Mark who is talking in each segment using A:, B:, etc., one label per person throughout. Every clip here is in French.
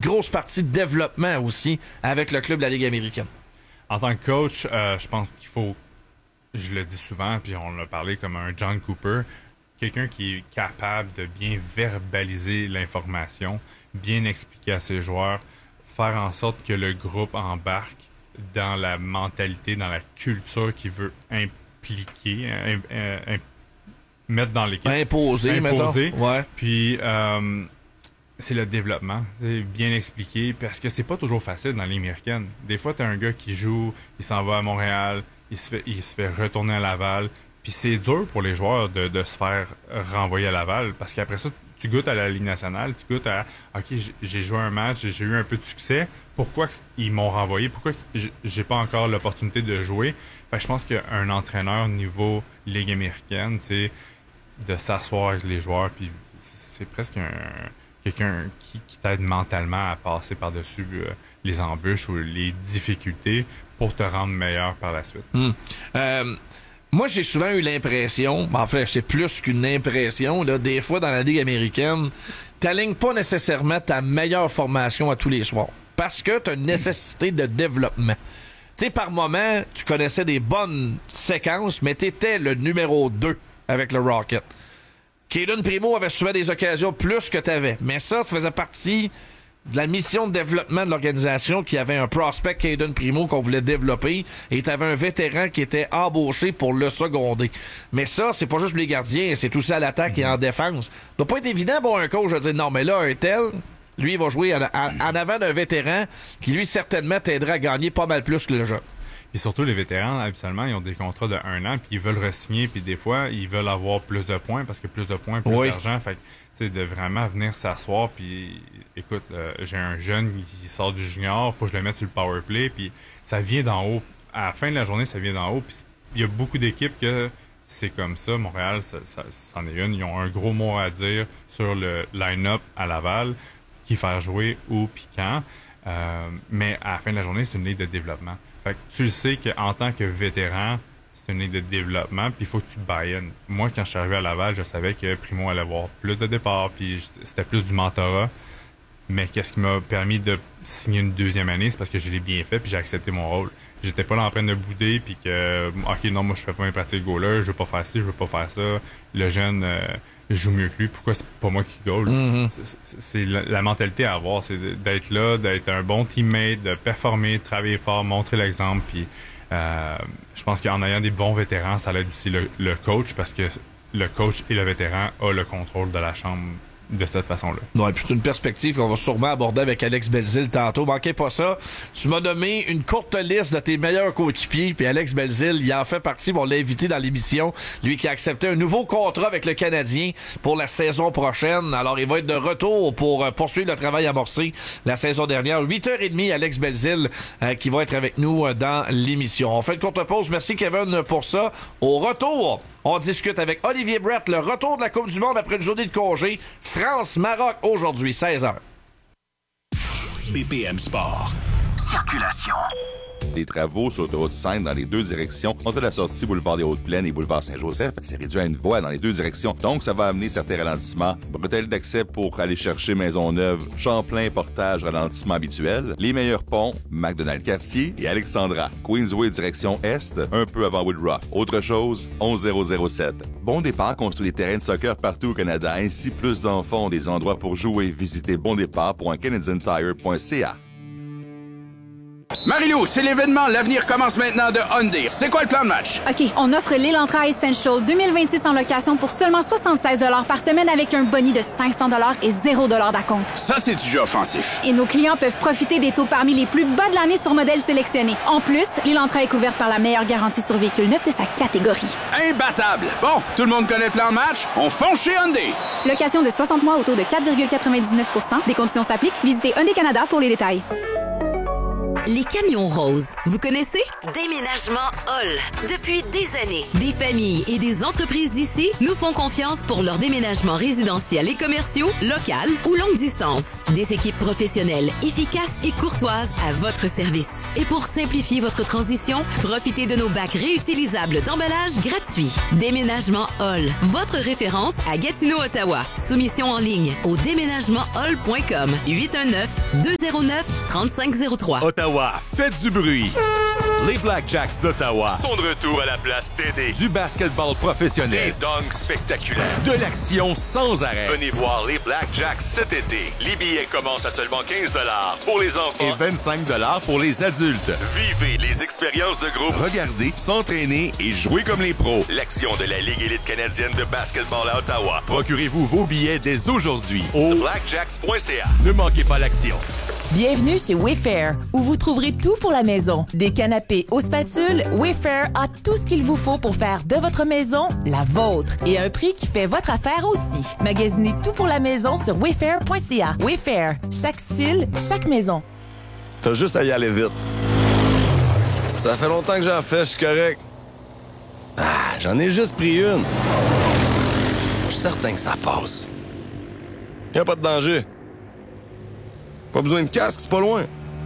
A: grosse partie de développement aussi avec le club de la Ligue américaine.
B: En tant que coach, je pense qu'il faut, je le dis souvent, puis on l'a parlé comme un John Cooper, quelqu'un qui est capable de bien verbaliser l'information, bien expliquer à ses joueurs, faire en sorte que le groupe embarque dans la mentalité, dans la culture qu'il veut impliquer, mettre dans l'équipe.
A: Imposer. Mettons. Ouais.
B: Puis, c'est le développement. C'est bien expliqué, parce que c'est pas toujours facile dans les américaines. Des fois, t'as un gars qui joue, il s'en va à Montréal, il se fait retourner à Laval, puis c'est dur pour les joueurs de se faire renvoyer à Laval, parce qu'après ça, tu goûtes à la Ligue nationale, tu goûtes à « OK, j'ai joué un match, j'ai eu un peu de succès, pourquoi ils m'ont renvoyé? Pourquoi j'ai pas encore l'opportunité de jouer? » Fait que je pense qu'un entraîneur niveau Ligue américaine, c'est de s'asseoir avec les joueurs, puis c'est presque quelqu'un qui t'aide mentalement à passer par-dessus les embûches ou les difficultés pour te rendre meilleur par la suite.
A: Moi, j'ai souvent eu l'impression, en fait, c'est plus qu'une impression, là, des fois dans la Ligue américaine, t'alignes pas nécessairement ta meilleure formation à tous les soirs. Parce que t'as une nécessité de développement. Tu sais, par moment, tu connaissais des bonnes séquences, mais t'étais le numéro 2 avec le Rocket. Caden Primo avait souvent des occasions plus que t'avais. Mais ça faisait partie de la mission de développement de l'organisation, qui avait un prospect Caden Primo qu'on voulait développer, et t'avais un vétéran qui était embauché pour le seconder. Mais ça, c'est pas juste pour les gardiens, c'est aussi à l'attaque et en défense. Ça doit pas être évident pour un coach de dire non, mais là, un tel, lui, il va jouer en avant d'un vétéran qui, lui, certainement t'aidera à gagner pas mal plus que le jeu.
B: Et surtout, les vétérans, habituellement, ils ont des contrats de 1 an, puis ils veulent re-signer, puis des fois, ils veulent avoir plus de points, parce que plus de points, plus d'argent. Fait que, tu sais, de vraiment venir s'asseoir, puis écoute, j'ai un jeune qui sort du junior, faut que je le mette sur le power play, puis ça vient d'en haut. À la fin de la journée, ça vient d'en haut, puis il y a beaucoup d'équipes que c'est comme ça. Montréal, c'en est une. Ils ont un gros mot à dire sur le line-up à Laval, qui faire jouer ou puis quand. Mais à la fin de la journée, c'est une ligue de développement. Fait que tu le sais qu'en tant que vétéran, c'est une ligue de développement, puis il faut que tu te buy-in. Moi, quand je suis arrivé à Laval, je savais que Primo allait avoir plus de départs, puis c'était plus du mentorat. Mais qu'est-ce qui m'a permis de signer une deuxième année, c'est parce que je l'ai bien fait, puis j'ai accepté mon rôle. J'étais pas là en train de bouder, puis que, OK, non, moi, je fais pas mes pratiques goaler, je veux pas faire ci, je veux pas faire ça. Le jeune joue mieux que lui, pourquoi c'est pas moi qui goal? C'est la mentalité à avoir, c'est d'être là, d'être un bon teammate, de performer, de travailler fort, montrer l'exemple, puis je pense qu'en ayant des bons vétérans, ça aide aussi le coach, parce que le coach et le vétéran ont le contrôle de la chambre de cette façon-là.
A: Ouais, puis c'est une perspective qu'on va sûrement aborder avec Alex Belzile tantôt. Manquez pas ça. Tu m'as nommé une courte liste de tes meilleurs coéquipiers, puis Alex Belzile, il en fait partie. On l'a invité dans l'émission. Lui qui a accepté un nouveau contrat avec le Canadien pour la saison prochaine. Alors, il va être de retour pour poursuivre le travail amorcé la saison dernière. 8h30, Alex Belzile qui va être avec nous dans l'émission. On fait une courte pause. Merci, Kevin, pour ça. Au retour, on discute avec Olivier Brett, le retour de la Coupe du Monde après une journée de congé. France-Maroc aujourd'hui, 16h.
C: BPM Sport. Circulation.
D: Les travaux sur l'autoroute 5 dans les deux directions entre la sortie boulevard des Hautes-Plaines et boulevard Saint-Joseph. C'est réduit à une voie dans les deux directions. Donc, ça va amener certains ralentissements. Bretelles d'accès pour aller chercher Maisonneuve, Champlain, portage, ralentissement habituel. Les meilleurs ponts, McDonald-Cartier et Alexandra. Queensway direction Est, un peu avant Woodruff. Autre chose, 11007. Bon départ construit des terrains de soccer partout au Canada. Ainsi, plus d'enfants ont des endroits pour jouer. Visitez bondépart.canadiantire.ca.
E: Marie-Lou, c'est l'événement. L'avenir commence maintenant de Hyundai. C'est quoi le plan de match?
F: OK, on offre l'Elantra Essential 2026 en location pour seulement 76 $ par semaine avec un boni de 500 $ et 0 $ d'acompte.
E: Ça, c'est du jeu offensif.
F: Et nos clients peuvent profiter des taux parmi les plus bas de l'année sur modèles sélectionnés. En plus, l'Elantra est couverte par la meilleure garantie sur véhicule neuf de sa catégorie.
E: Imbattable! Bon, tout le monde connaît le plan de match? On fonce chez Hyundai!
F: Location de 60 mois au taux de 4,99 %. Des conditions s'appliquent. Visitez Hyundai Canada pour les détails.
G: Les camions roses, vous connaissez? Déménagement Hall. Depuis des années, des familles et des entreprises d'ici nous font confiance pour leurs déménagements résidentiels et commerciaux, local ou longue distance. Des équipes professionnelles, efficaces et courtoises à votre service. Et pour simplifier votre transition, profitez de nos bacs réutilisables d'emballage gratuits. Déménagement Hall, votre référence à Gatineau, Ottawa. Soumission en ligne au déménagementhall.com 819-209-3503.
H: Ottawa, faites du bruit. Les Blackjacks d'Ottawa sont de retour à la place TD. Du basketball professionnel, des dunks spectaculaires, de l'action sans arrêt. Venez voir les Blackjacks cet été. Les billets commencent à seulement 15 $ pour les enfants et 25 $ pour les adultes. Vivez les expériences de groupe. Regardez, s'entraîner et jouer comme les pros. L'action de la Ligue élite canadienne de basketball à Ottawa. Procurez-vous vos billets dès aujourd'hui au blackjacks.ca. Ne manquez pas l'action.
I: Bienvenue chez Wayfair, où vous trouverez tout pour la maison. Des canapés aux spatules, Wayfair a tout ce qu'il vous faut pour faire de votre maison la vôtre. Et à un prix qui fait votre affaire aussi. Magasinez tout pour la maison sur wayfair.ca. Wayfair, chaque style, chaque maison.
J: T'as juste à y aller vite. Ça fait longtemps que j'en fais, je suis correct. Ah, j'en ai juste pris une. Je suis certain que ça passe. Y a pas de danger. Pas besoin de casque, c'est pas loin.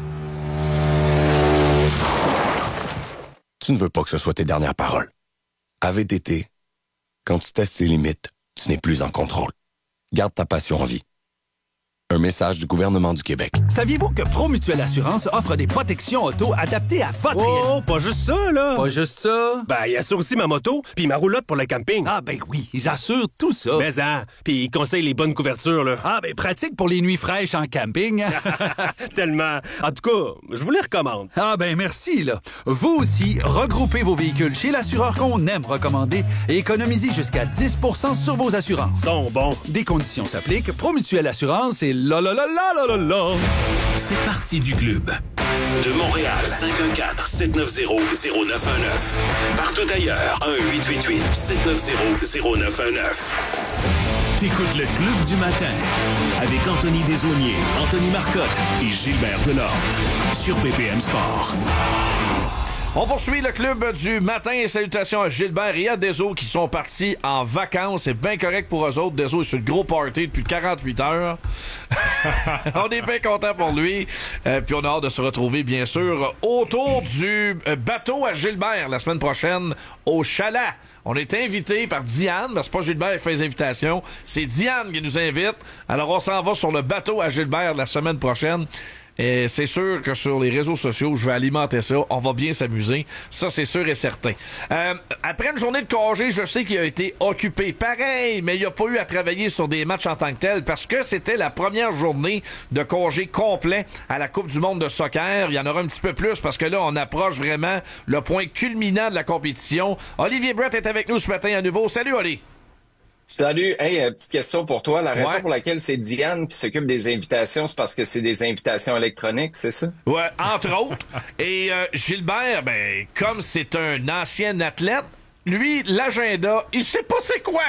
J: Tu ne veux pas que ce soit tes dernières paroles. À VTT, quand tu testes les limites, tu n'es plus en contrôle. Garde ta passion en vie. Un message du gouvernement du Québec.
K: Saviez-vous que Promutuelle Assurance offre des protections auto adaptées à votre...
L: Oh, pas juste ça, là!
K: Pas juste ça?
L: Ben, ils assurent aussi ma moto, puis ma roulotte pour le camping.
K: Ah, ben oui, ils assurent tout ça.
L: Mais puis ils conseillent les bonnes couvertures, là.
K: Ah, ben pratique pour les nuits fraîches en camping.
L: Tellement. En tout cas, je vous les recommande.
K: Ah, ben merci, là. Vous aussi, regroupez vos véhicules chez l'assureur qu'on aime recommander et économisez jusqu'à 10 % sur vos assurances.
L: Sont bons.
K: Des conditions s'appliquent. Promutuelle Assurance et la.
H: Fais partie du club. De Montréal, 514-790-0919. Partout ailleurs, 1-888-790-0919. T'écoutes le Club du matin avec Anthony Desaulniers, Anthony Marcotte et Gilbert Delorme sur BPM Sport.
A: On poursuit le club du matin et salutations à Gilbert et à Deso qui sont partis en vacances. C'est bien correct pour eux autres. Deso est sur le gros party depuis 48 heures. On est bien content pour lui. Puis on a hâte de se retrouver, bien sûr, autour du bateau à Gilbert la semaine prochaine au Chalet. On est invité par Diane, mais c'est pas Gilbert qui fait les invitations. C'est Diane qui nous invite. Alors on s'en va sur le bateau à Gilbert la semaine prochaine. Et c'est sûr que sur les réseaux sociaux, je vais alimenter ça. On va bien s'amuser. Ça, c'est sûr et certain. Après une journée de congé, je sais qu'il a été occupé. Pareil, mais il n'a pas eu à travailler sur des matchs en tant que tel parce que c'était la première journée de congé complet à la Coupe du monde de soccer. Il y en aura un petit peu plus parce que là, on approche vraiment le point culminant de la compétition. Olivier Brett est avec nous ce matin à nouveau. Salut, Oli.
M: Salut. Hey, petite question pour toi. La raison pour laquelle c'est Diane qui s'occupe des invitations, c'est parce que c'est des invitations électroniques, c'est ça?
A: Ouais, entre autres. Et Gilbert, ben, comme c'est un ancien athlète, lui, l'agenda, il sait pas c'est quoi.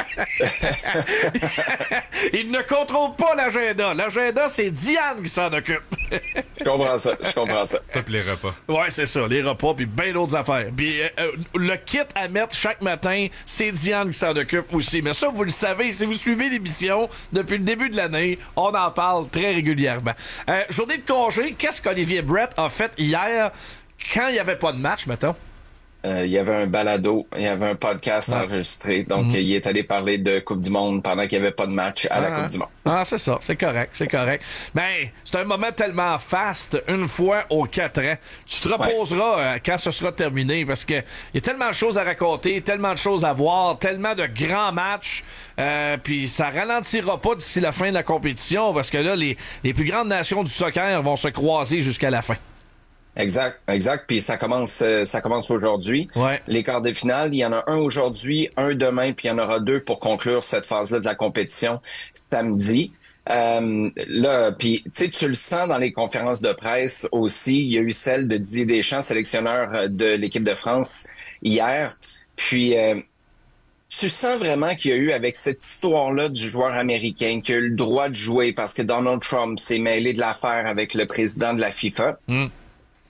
A: Il ne contrôle pas l'agenda. L'agenda, c'est Diane qui s'en occupe.
M: Je comprends ça.
B: Ça puis les repas.
A: Ouais, c'est ça, les repas puis bien d'autres affaires. Puis le kit à mettre chaque matin, c'est Diane qui s'en occupe aussi. Mais ça, vous le savez, si vous suivez l'émission depuis le début de l'année, on en parle très régulièrement. Journée de congé, qu'est-ce qu'Olivier Brett a fait hier quand il n'y avait pas de match, mettons?
M: Il y avait un balado, il y avait un podcast enregistré. Donc, il est allé parler de Coupe du monde pendant qu'il n'y avait pas de match à la Coupe du monde.
A: Ah, c'est ça. C'est correct. Ben, c'est un moment tellement faste, une fois aux 4 ans. Tu te reposeras quand ce sera terminé parce que il y a tellement de choses à raconter, tellement de choses à voir, tellement de grands matchs. Puis ça ralentira pas d'ici la fin de la compétition parce que là, les plus grandes nations du soccer vont se croiser jusqu'à la fin.
M: Exact. Puis ça commence aujourd'hui.
A: Ouais.
M: Les quarts de finale, il y en a un aujourd'hui, un demain, puis il y en aura 2 pour conclure cette phase-là de la compétition samedi. Là, puis tu le sens dans les conférences de presse aussi. Il y a eu celle de Didier Deschamps, sélectionneur de l'équipe de France hier. Puis tu sens vraiment qu'il y a eu, avec cette histoire-là du joueur américain, qui a eu le droit de jouer parce que Donald Trump s'est mêlé de l'affaire avec le président de la FIFA.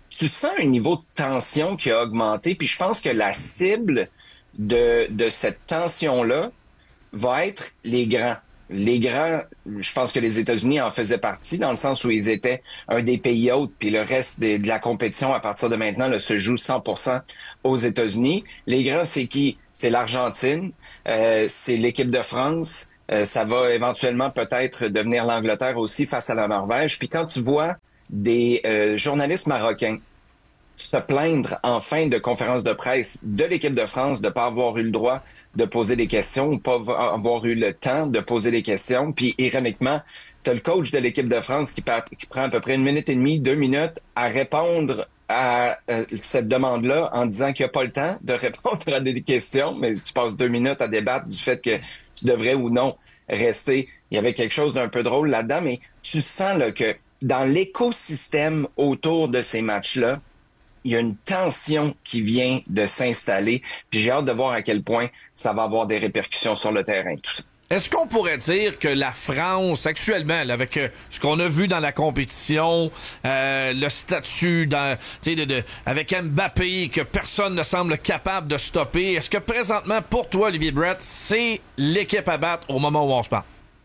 M: tu sens un niveau de tension qui a augmenté, puis je pense que la cible de cette tension-là va être les grands. Les grands, je pense que les États-Unis en faisaient partie, dans le sens où ils étaient un des pays hôtes, puis le reste de la compétition, à partir de maintenant, là, se joue 100% aux États-Unis. Les grands, c'est qui? C'est l'Argentine, c'est l'équipe de France, ça va éventuellement peut-être devenir l'Angleterre aussi face à la Norvège. Puis quand tu vois des journalistes marocains se plaindre en fin de conférence de presse de l'équipe de France de ne pas avoir eu le droit de poser des questions ou pas avoir eu le temps de poser des questions. Puis, ironiquement, tu as le coach de l'équipe de France qui prend à peu près 1 minute et demie, 2 minutes à répondre à cette demande-là en disant qu'il n'y a pas le temps de répondre à des questions, mais tu passes 2 minutes à débattre du fait que tu devrais ou non rester. Il y avait quelque chose d'un peu drôle là-dedans, mais tu sens là, que dans l'écosystème autour de ces matchs-là, il y a une tension qui vient de s'installer, puis j'ai hâte de voir à quel point ça va avoir des répercussions sur le terrain, tout ça.
A: Est-ce qu'on pourrait dire que la France, actuellement, là, avec ce qu'on a vu dans la compétition, le statut avec Mbappé, que personne ne semble capable de stopper, est-ce que présentement, pour toi, Olivier Brett, c'est l'équipe à battre au moment où on se parle?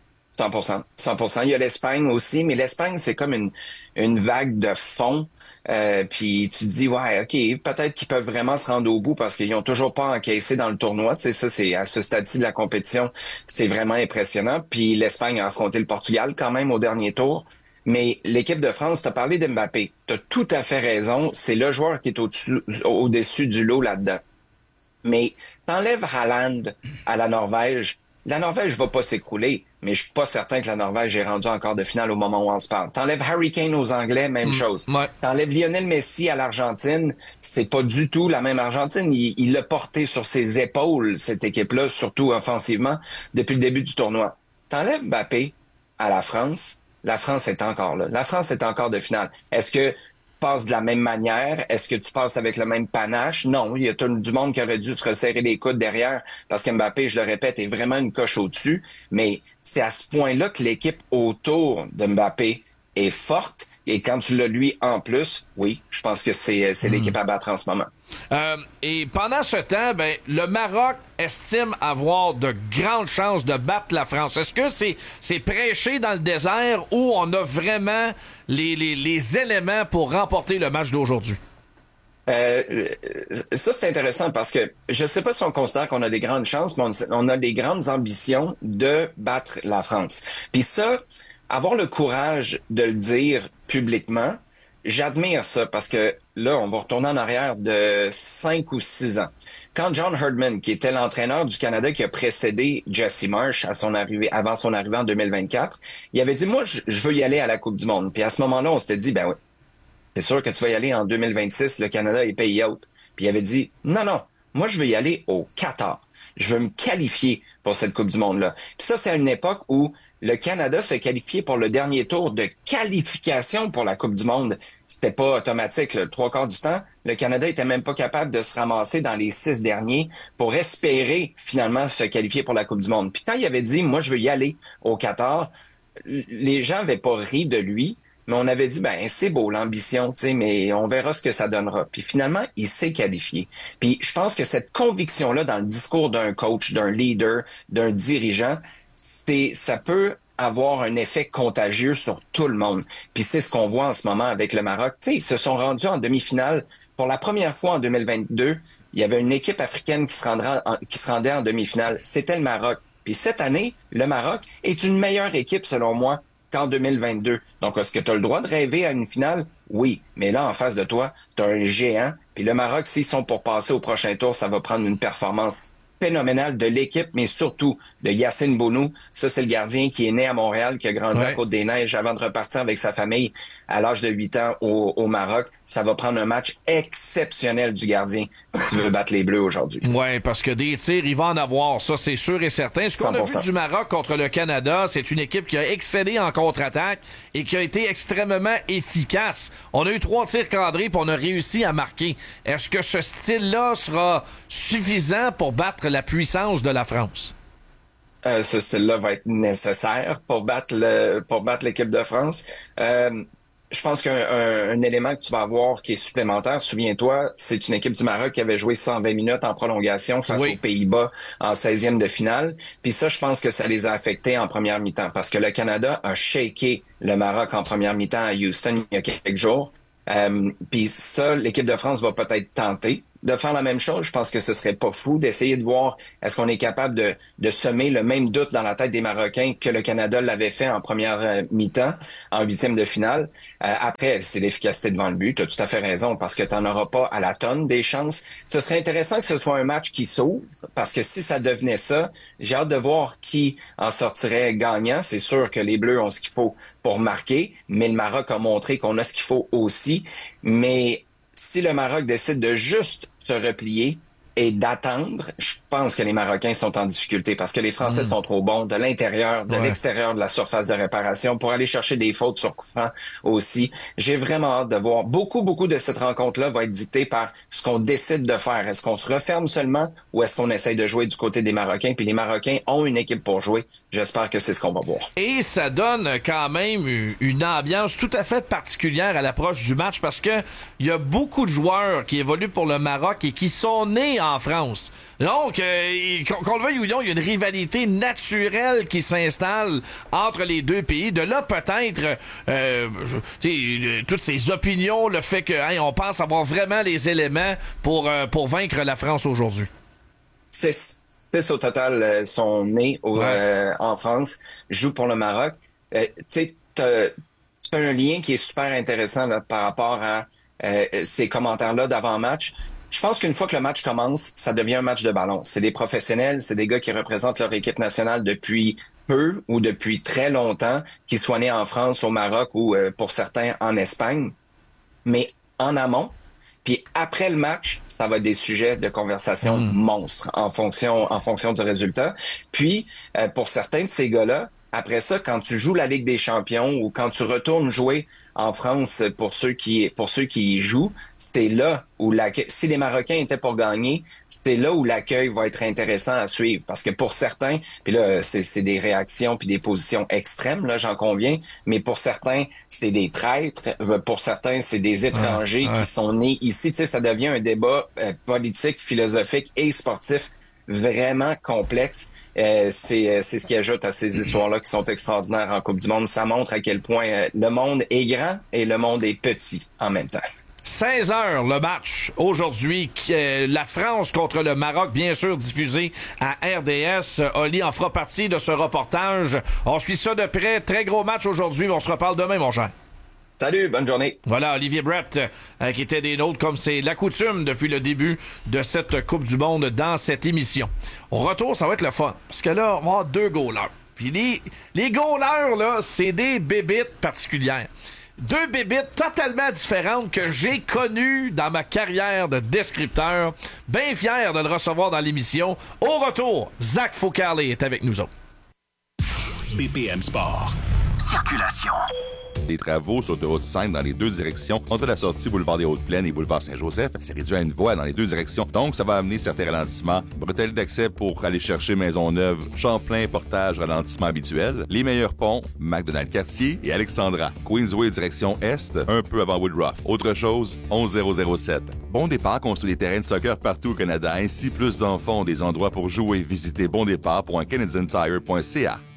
M: 100%. Il y a l'Espagne aussi, mais l'Espagne, c'est comme une vague de fond. Puis tu te dis, ouais, OK, peut-être qu'ils peuvent vraiment se rendre au bout parce qu'ils ont toujours pas encaissé dans le tournoi. Tu sais, ça, c'est à ce stade-ci de la compétition, c'est vraiment impressionnant. Puis l'Espagne a affronté le Portugal quand même au dernier tour. Mais l'équipe de France, t'as parlé d'Mbappé. T'as tout à fait raison. C'est le joueur qui est au-dessus du lot là-dedans. Mais t'enlèves Haaland à la Norvège va pas s'écrouler, mais je suis pas certain que la Norvège est rendue en quart de finale au moment où on se parle. T'enlèves Harry Kane aux Anglais, même chose.
A: Ouais.
M: T'enlèves Lionel Messi à l'Argentine, c'est pas du tout la même Argentine. Il l'a porté sur ses épaules, cette équipe-là, surtout offensivement, depuis le début du tournoi. T'enlèves Mbappé à la France est encore là. La France est encore de finale. Est-ce que passes de la même manière? Est-ce que tu passes avec le même panache? Non, il y a tout du monde qui aurait dû se resserrer les coudes derrière parce que Mbappé, je le répète, est vraiment une coche au-dessus. Mais c'est à ce point-là que l'équipe autour de Mbappé est forte. Et quand tu l'as lui en plus, oui, je pense que c'est l'équipe à battre en ce moment.
A: Et pendant ce temps, le Maroc estime avoir de grandes chances de battre la France. Est-ce que c'est prêché dans le désert ou on a vraiment les éléments pour remporter le match d'aujourd'hui?
M: Ça, c'est intéressant parce que je sais pas si on considère qu'on a des grandes chances, mais on a des grandes ambitions de battre la France. Puis ça, avoir le courage de le dire publiquement, j'admire ça parce que là, on va retourner en arrière de 5 ou 6 ans. Quand John Herdman, qui était l'entraîneur du Canada qui a précédé Jesse Marsh avant son arrivée en 2024, il avait dit, moi, je veux y aller à la Coupe du Monde. Puis à ce moment-là, on s'était dit, ben oui, c'est sûr que tu vas y aller en 2026, le Canada est pays hôte. Puis il avait dit, non, moi, je veux y aller au Qatar. Je veux me qualifier pour cette Coupe du Monde-là. Puis ça, c'est à une époque où le Canada se qualifiait pour le dernier tour de qualification pour la Coupe du Monde. C'était pas automatique. Le 3/4 du temps, le Canada était même pas capable de se ramasser dans les 6 derniers pour espérer finalement se qualifier pour la Coupe du Monde. Puis quand il avait dit, moi, je veux y aller au Qatar, les gens avaient pas ri de lui, mais on avait dit, c'est beau l'ambition, tu sais, mais on verra ce que ça donnera. Puis finalement, il s'est qualifié. Puis je pense que cette conviction-là dans le discours d'un coach, d'un leader, d'un dirigeant, ça peut avoir un effet contagieux sur tout le monde. Puis c'est ce qu'on voit en ce moment avec le Maroc. Tu sais, ils se sont rendus en demi-finale. Pour la première fois en 2022, il y avait une équipe africaine qui se rendait en demi-finale. C'était le Maroc. Puis cette année, le Maroc est une meilleure équipe, selon moi, qu'en 2022. Donc, est-ce que tu as le droit de rêver à une finale? Oui. Mais là, en face de toi, tu as un géant. Puis le Maroc, s'ils sont pour passer au prochain tour, ça va prendre une performance phénoménal de l'équipe, mais surtout de Yacine Bounou. Ça, c'est le gardien qui est né à Montréal, qui a grandi à Côte-des-Neiges avant de repartir avec sa famille à l'âge de 8 ans au Maroc. Ça va prendre un match exceptionnel du gardien si tu veux battre les Bleus aujourd'hui.
A: Oui, parce que des tirs, il va en avoir. Ça, c'est sûr et certain. Ce qu'on a vu du Maroc contre le Canada, c'est une équipe qui a excellé en contre-attaque et qui a été extrêmement efficace. On a eu 3 tirs cadrés puis on a réussi à marquer. Est-ce que ce style-là sera suffisant pour battre la puissance de la France?
M: Ce style-là va être nécessaire pour battre l'équipe de France. Je pense qu'un élément que tu vas avoir qui est supplémentaire, souviens-toi, c'est une équipe du Maroc qui avait joué 120 minutes en prolongation face aux Pays-Bas en 16e de finale. Puis ça, je pense que ça les a affectés en première mi-temps parce que le Canada a shaké le Maroc en première mi-temps à Houston il y a quelques jours. Puis ça, l'équipe de France va peut-être tenter de faire la même chose. Je pense que ce serait pas fou d'essayer de voir est-ce qu'on est capable de semer le même doute dans la tête des Marocains que le Canada l'avait fait en première mi-temps, en 8e de finale. Après, c'est l'efficacité devant le but. Tu as tout à fait raison parce que tu n'en auras pas à la tonne des chances. Ce serait intéressant que ce soit un match qui s'ouvre parce que si ça devenait ça, j'ai hâte de voir qui en sortirait gagnant. C'est sûr que les Bleus ont ce qu'il faut pour marquer, mais le Maroc a montré qu'on a ce qu'il faut aussi. Mais si le Maroc décide de juste se replier et d'attendre, je pense que les Marocains sont en difficulté parce que les Français sont trop bons de l'intérieur, de l'extérieur de la surface de réparation pour aller chercher des fautes sur coup franc aussi. J'ai vraiment hâte de voir. Beaucoup de cette rencontre-là va être dictée par ce qu'on décide de faire. Est-ce qu'on se referme seulement ou est-ce qu'on essaye de jouer du côté des Marocains? Puis les Marocains ont une équipe pour jouer. J'espère que c'est ce qu'on va voir.
A: Et ça donne quand même une ambiance tout à fait particulière à l'approche du match parce que il y a beaucoup de joueurs qui évoluent pour le Maroc et qui sont nés en France. Donc, qu'on le veuille ou non, il y a une rivalité naturelle qui s'installe entre les deux pays. De là, peut-être, toutes ces opinions, le fait que on pense avoir vraiment les éléments pour vaincre la France aujourd'hui.
M: Six au total sont nés en France, jouent pour le Maroc. Tu as un lien qui est super intéressant là, par rapport à ces commentaires-là d'avant-match. Je pense qu'une fois que le match commence, ça devient un match de ballon. C'est des professionnels, c'est des gars qui représentent leur équipe nationale depuis peu ou depuis très longtemps, qu'ils soient nés en France, au Maroc ou pour certains en Espagne. Mais en amont, puis après le match, ça va être des sujets de conversation monstres en fonction du résultat. Puis, pour certains de ces gars-là, après ça, quand tu joues la Ligue des Champions ou quand tu retournes jouer en France pour ceux qui y jouent, c'était là où si les Marocains étaient pour gagner, c'était là où l'accueil va être intéressant à suivre. Parce que pour certains, puis là, c'est des réactions puis des positions extrêmes, là, j'en conviens, mais pour certains, c'est des traîtres, pour certains, c'est des étrangers qui sont nés ici. Tu sais, ça devient un débat politique, philosophique et sportif vraiment complexe. C'est ce qui ajoute à ces histoires-là qui sont extraordinaires en Coupe du Monde. Ça montre à quel point le monde est grand et le monde est petit en même temps.
A: 16h, le match aujourd'hui. La France contre le Maroc, bien sûr, diffusé à RDS. Oli en fera partie de ce reportage. On suit ça de près. Très gros match aujourd'hui. On se reparle demain, mon cher.
M: Salut, bonne journée.
A: Voilà, Olivier Brett, qui était des nôtres comme c'est la coutume depuis le début de cette Coupe du Monde dans cette émission. Au retour, ça va être le fun. Parce que là, on va avoir 2 goalers. Puis les goalers, là, c'est des bébites particulières. 2 bébites totalement différentes que j'ai connues dans ma carrière de descripteur. Bien fier de le recevoir dans l'émission. Au retour, Zach Focale est avec nous autres.
H: BPM Sport. Circulation.
D: Des travaux sur l'autoroute 5 dans les 2 directions entre la sortie boulevard des Hautes-Plaines et boulevard Saint-Joseph. C'est réduit à une voie dans les 2 directions. Donc, ça va amener certains ralentissements. Bretelles d'accès pour aller chercher Maisonneuve, Champlain, portage, ralentissement habituel. Les meilleurs ponts, McDonald-Cartier et Alexandra. Queensway direction Est, un peu avant Woodruff. Autre chose, 11007. Bon Départ construit des terrains de soccer partout au Canada. Ainsi, plus d'enfants ont des endroits pour jouer. Visitez bondépart.canadiantire.ca.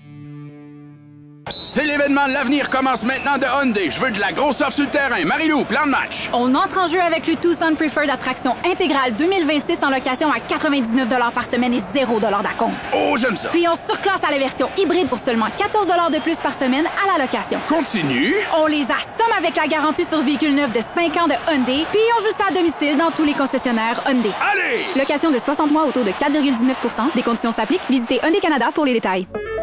E: C'est l'événement de l'avenir commence maintenant de Hyundai. Je veux de la grosse offre sur le terrain. Marie-Lou, plan de match.
F: On entre en jeu avec le Tucson Preferred Attraction intégrale 2026 en location à 99 $ par semaine et 0 $ d'acompte.
E: Oh, j'aime ça.
F: Puis on surclasse à la version hybride pour seulement 14 $ de plus par semaine à la location.
E: Continue.
F: On les assomme avec la garantie sur véhicule neuf de 5 ans de Hyundai. Puis on joue ça à domicile dans tous les concessionnaires Hyundai.
E: Allez!
F: Location de 60 mois au taux de 4,19 %. Des conditions s'appliquent. Visitez Hyundai Canada pour les détails.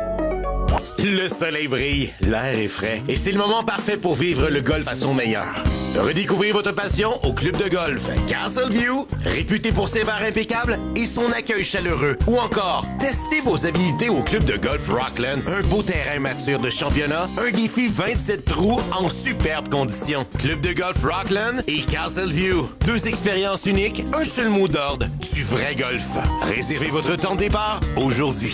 N: Le soleil brille, l'air est frais et c'est le moment parfait pour vivre le golf à son meilleur. Redécouvrez votre passion au club de golf Castleview, réputé pour ses bars impeccables et son accueil chaleureux. Ou encore, testez vos habilités au club de golf Rockland, un beau terrain mature de championnat, un défi 27 trous en superbes conditions. Club de golf Rockland et Castleview, 2 expériences uniques, un seul mot d'ordre, du vrai golf. Réservez votre temps de départ aujourd'hui.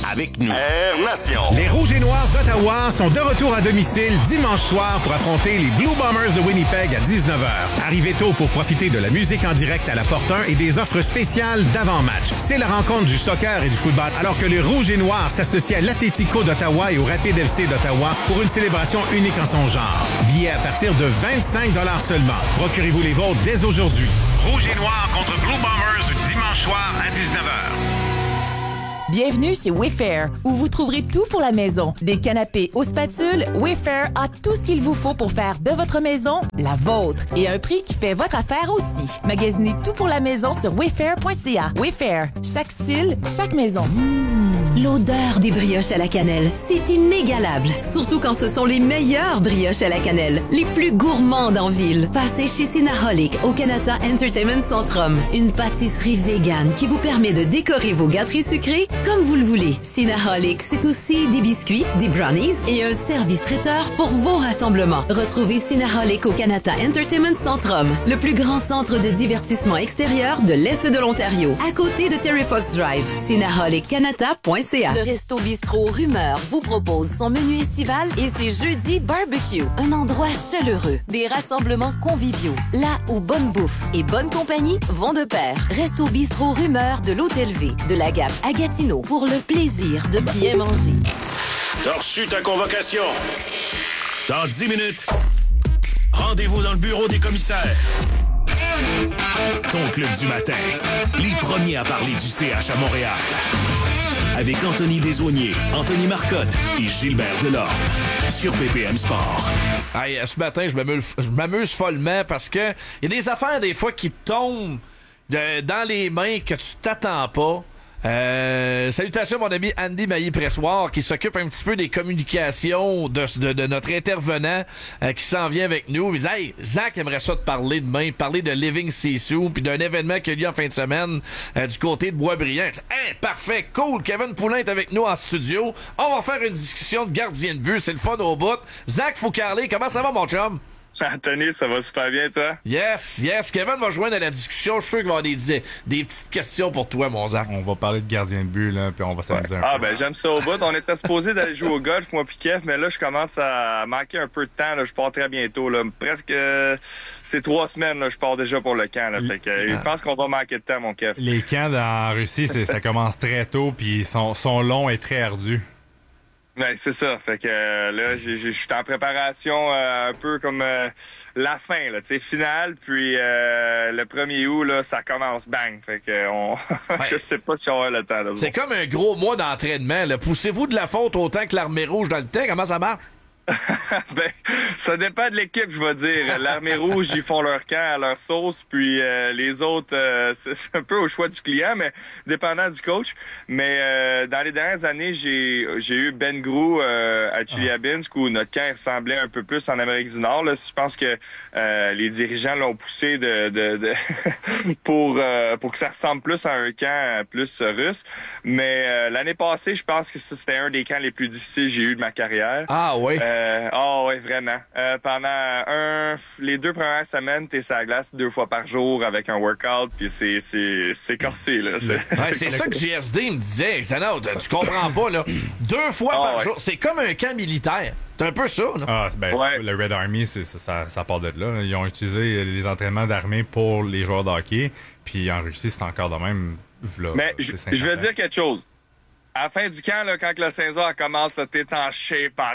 H: avec nous. Air Nation.
O: Les Rouges et Noirs d'Ottawa sont de retour à domicile dimanche soir pour affronter les Blue Bombers de Winnipeg à 19h. Arrivez tôt pour profiter de la musique en direct à la Porte 1 et des offres spéciales d'avant-match. C'est la rencontre du soccer et du football, alors que les Rouges et Noirs s'associent à l'Atlético d'Ottawa et au Rapid FC d'Ottawa pour une célébration unique en son genre. Billets à partir de 25 $ seulement. Procurez-vous les vôtres dès aujourd'hui. Rouges et Noirs contre Blue Bombers dimanche soir à 19h.
I: Bienvenue chez Wayfair, où vous trouverez tout pour la maison. Des canapés aux spatules, Wayfair a tout ce qu'il vous faut pour faire de votre maison la vôtre. Et à un prix qui fait votre affaire aussi. Magasinez tout pour la maison sur wayfair.ca. Wayfair, chaque style, chaque maison.
G: L'odeur des brioches à la cannelle, c'est inégalable. Surtout quand ce sont les meilleures brioches à la cannelle, les plus gourmandes en ville. Passez chez Cinnaholic au Canada Entertainment Centrum. Une pâtisserie végane qui vous permet de décorer vos gâteries sucrées comme vous le voulez. Cinnaholic, c'est aussi des biscuits, des brownies et un service traiteur pour vos rassemblements. Retrouvez Cinnaholic au Canada Entertainment Centrum, le plus grand centre de divertissement extérieur de l'Est de l'Ontario, à côté de Terry Fox Drive. CinnaholiCanada.ca. Le Resto Bistrot Rumeur vous propose son menu estival et ses jeudis barbecue. Un endroit chaleureux, des rassemblements conviviaux, là où bonne bouffe et bonne compagnie vont de pair. Resto Bistrot Rumeur de l'Hôtel V, de la Gap à Gatineau, pour le plaisir de bien manger.
H: T'as reçu ta convocation. Dans 10 minutes, rendez-vous dans le bureau des commissaires. Ton club du matin, les premiers à parler du CH à Montréal. Avec Anthony Desaulniers, Anthony Marcotte et Gilbert Delorme. Sur BPM Sport.
A: Hey, ce matin, je m'amuse follement parce que il y a des affaires des fois qui tombent dans les mains que tu t'attends pas. Salutations à mon ami Andy Maillé-Pressoir qui s'occupe un petit peu des communications de notre intervenant qui s'en vient avec nous. Il dit, hey, Zach aimerait ça te parler demain, parler de Living Sisu puis d'un événement qui a lieu en fin de semaine du côté de Boisbriand. Hey, parfait, cool, Kevin Poulin est avec nous en studio. On va faire une discussion de gardien de but, c'est le fun au bout. Zach Foucarlé, comment ça va mon chum?
P: Anthony, ça va super bien, toi?
A: Yes. Kevin va joindre à la discussion. Je suis sûr qu'il va y avoir des petites questions pour toi, mon Zach.
B: On va parler de gardien de but, là, puis on va s'amuser un peu.
P: Ah, ben, j'aime ça au bout. On était supposé d'aller jouer au golf, moi pis Kev, mais là, je commence à manquer un peu de temps, là. Je pars très bientôt, là. Presque, c'est 3 semaines, là. Je pars déjà pour le camp, là. Fait que, je pense qu'on va manquer de temps, mon Kev.
B: Les camps en Russie, ça commence très tôt, puis sont longs et très ardus.
P: Ouais, c'est ça. Fait que là, je suis en préparation un peu comme la fin, là, tu sais, finale. Puis le 1er août, là, ça commence bang. Fait que je sais pas si on va le temps.
A: C'est comme un gros mois d'entraînement. Là. Poussez-vous de la faute autant que l'Armée rouge dans le temps? Comment ça marche?
P: Ben, ça dépend de l'équipe, je vais dire. L'Armée rouge, ils font leur camp à leur sauce, puis les autres, c'est un peu au choix du client, mais dépendant du coach. Mais dans les dernières années, j'ai eu Ben Grou à Chelyabinsk, où notre camp ressemblait un peu plus en Amérique du Nord. Là. Je pense que les dirigeants l'ont poussé pour que ça ressemble plus à un camp plus russe. Mais l'année passée, je pense que c'était un des camps les plus difficiles que j'ai eu de ma carrière.
A: Ah oui?
P: Oui, vraiment. Pendant les 2 premières semaines, t'es sur la glace 2 fois par jour avec un workout, puis c'est corsé, là.
A: C'est ça que GSD me disait. Non, tu comprends pas, là. 2 fois par jour. C'est comme un camp militaire. C'est un peu ça, là.
B: Le Red Army, ça part de là. Ils ont utilisé les entraînements d'armée pour les joueurs de hockey, puis en Russie, c'est encore de même. Là,
P: mais je vais dire quelque chose. À la fin du camp, là, quand la saison commence à t'étancher par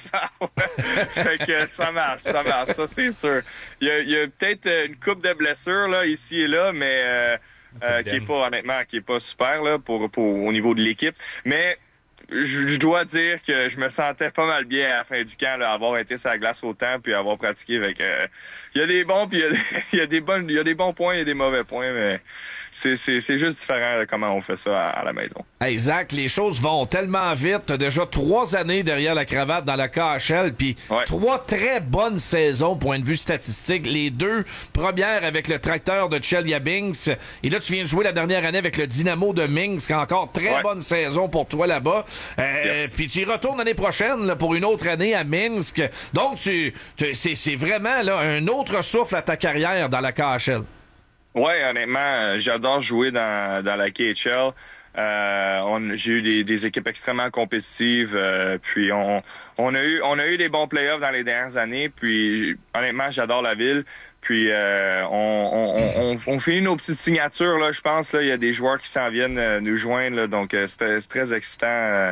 P: fait que ça marche, ça c'est sûr. Il y a peut-être une couple de blessures là ici et là, mais qui est pas super là pour au niveau de l'équipe. Mais je dois dire que je me sentais pas mal bien à la fin du camp, là, avoir été sur la glace autant puis avoir pratiqué avec. Il y a des bons puis il y a des bons points, il y a des mauvais points, mais c'est juste différent de comment on fait ça à la maison.
A: Hey Zach, les choses vont tellement vite. T'as déjà 3 années derrière la cravate dans la KHL, puis 3 très bonnes saisons point de vue statistique. Les 2 premières avec le tracteur de Chelyabinsk, et là tu viens de jouer la dernière année avec le Dynamo de Minsk. Encore très bonne saison pour toi là-bas. Puis tu y retournes l'année prochaine là, pour une autre année à Minsk. Donc c'est vraiment là un autre souffle à ta carrière dans la KHL.
P: Ouais, honnêtement, j'adore jouer dans la KHL. J'ai eu des équipes extrêmement compétitives. Puis on a eu des bons playoffs dans les dernières années. Puis honnêtement, j'adore la ville. Puis on fait nos petites signatures là. Je pense là, il y a des joueurs qui s'en viennent nous joindre. Là, donc c'est très excitant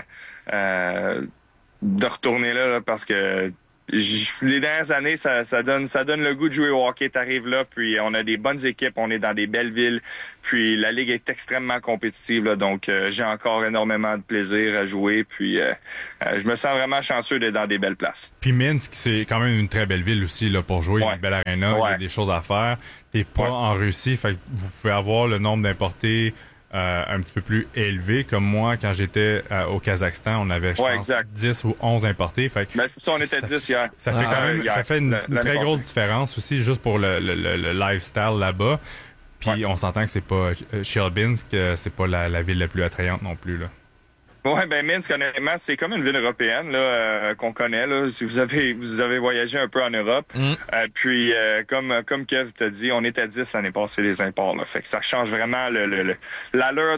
P: de retourner là parce que les dernières années, ça donne le goût de jouer au hockey. T'arrives là, puis on a des bonnes équipes, on est dans des belles villes, puis la ligue est extrêmement compétitive, là, donc j'ai encore énormément de plaisir à jouer, puis je me sens vraiment chanceux d'être dans des belles places.
B: Puis Minsk, c'est quand même une très belle ville aussi là pour jouer, une belle aréna, il y a des choses à faire. T'es pas en Russie, fait que vous pouvez avoir le nombre d'importés un petit peu plus élevé. Comme moi, quand j'étais au Kazakhstan, on avait, je pense, 10 ou 11 importés. Fait que
P: c'est ça, on était 10 hier.
B: Ça fait quand même, ça fait une très grosse différence aussi, juste pour le lifestyle là-bas. Puis on s'entend que c'est pas Chelyabinsk, c'est pas la ville la plus attrayante non plus, là.
P: Ouais, ben Minsk, honnêtement, c'est comme une ville européenne là qu'on connaît là. Si vous avez voyagé un peu en Europe, puis comme Kev t'a dit, on était 10 l'année passée les imports là. Fait que ça change vraiment l'allure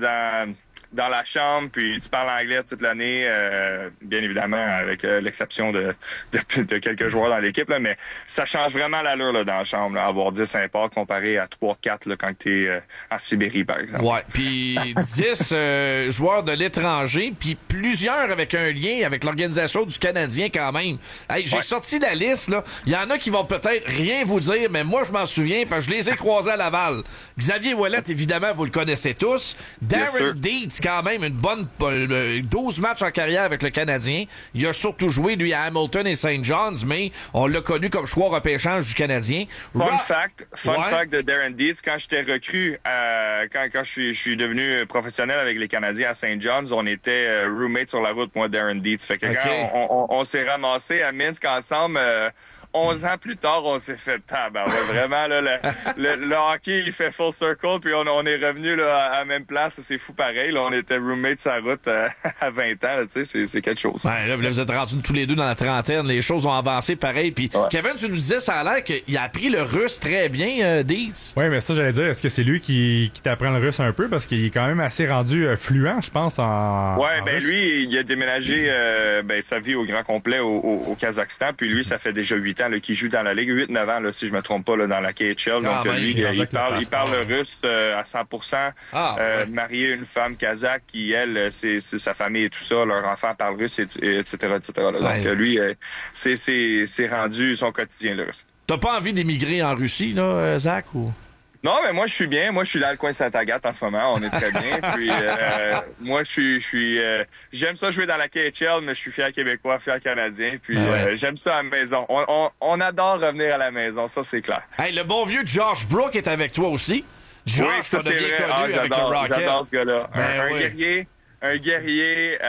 P: dans la chambre, puis tu parles anglais toute l'année, bien évidemment avec l'exception de quelques joueurs dans l'équipe là, mais ça change vraiment l'allure là dans la chambre là, avoir 10 imports comparé à 3-4 là quand t'es en Sibérie par exemple.
A: Ouais, puis 10 joueurs de l'étranger, puis plusieurs avec un lien avec l'organisation du Canadien quand même. Hey, j'ai sorti la liste là, il y en a qui vont peut-être rien vous dire, mais moi je m'en souviens parce que je les ai croisés à Laval. Xavier Ouellet, évidemment, vous le connaissez tous. Darren Dietz, quand même une bonne 12 matchs en carrière avec le Canadien. Il a surtout joué, lui, à Hamilton et St. John's, mais on l'a connu comme choix repêchage du Canadien.
P: Fun fact de Darren Dietz, quand j'étais recru, quand je suis devenu professionnel avec les Canadiens à St. John's, on était roommates sur la route, moi, Darren Dietz. Fait que quand on s'est ramassés à Minsk ensemble, 11 ans plus tard, on s'est fait vraiment là, le hockey il fait full circle, puis on est revenu là à la même place, c'est fou pareil. Là, on était roommates sur la route à 20 ans, tu sais, c'est quelque chose.
A: Ouais, là, vous êtes rendus tous les deux dans la trentaine, les choses ont avancé pareil. Puis Kevin, tu nous disais, ça a l'air qu'il a appris le russe très bien, Dietz.
B: Oui, mais ça j'allais dire, est-ce que c'est lui qui t'apprend le russe un peu parce qu'il est quand même assez rendu fluent, je pense en
P: russe. Lui, il a déménagé sa vie au grand complet au Kazakhstan, puis lui, ça fait déjà 8 ans là, qui joue dans la Ligue, 8-9 ans, là, si je me trompe pas, là, dans la KHL. Donc, lui, il parle le russe à 100%. Marié à une femme kazakh qui, elle, c'est sa famille et tout ça. Leur enfant parle russe, etc. Là. Donc, lui, c'est rendu son quotidien, le russe.
A: T'as pas envie d'émigrer en Russie, là, Zach, ou...
P: Non, mais moi, je suis bien. Moi, je suis dans le coin de Saint-Agathe en ce moment. On est très bien. Puis, moi, j'aime ça jouer dans la KHL, mais je suis fier québécois, fier canadien. Puis, j'aime ça à la maison. On adore revenir à la maison. Ça, c'est clair.
A: Hey, le bon vieux Josh Brook est avec toi aussi. Josh,
P: oui, ça, c'est vrai. J'adore ce gars-là. Un guerrier.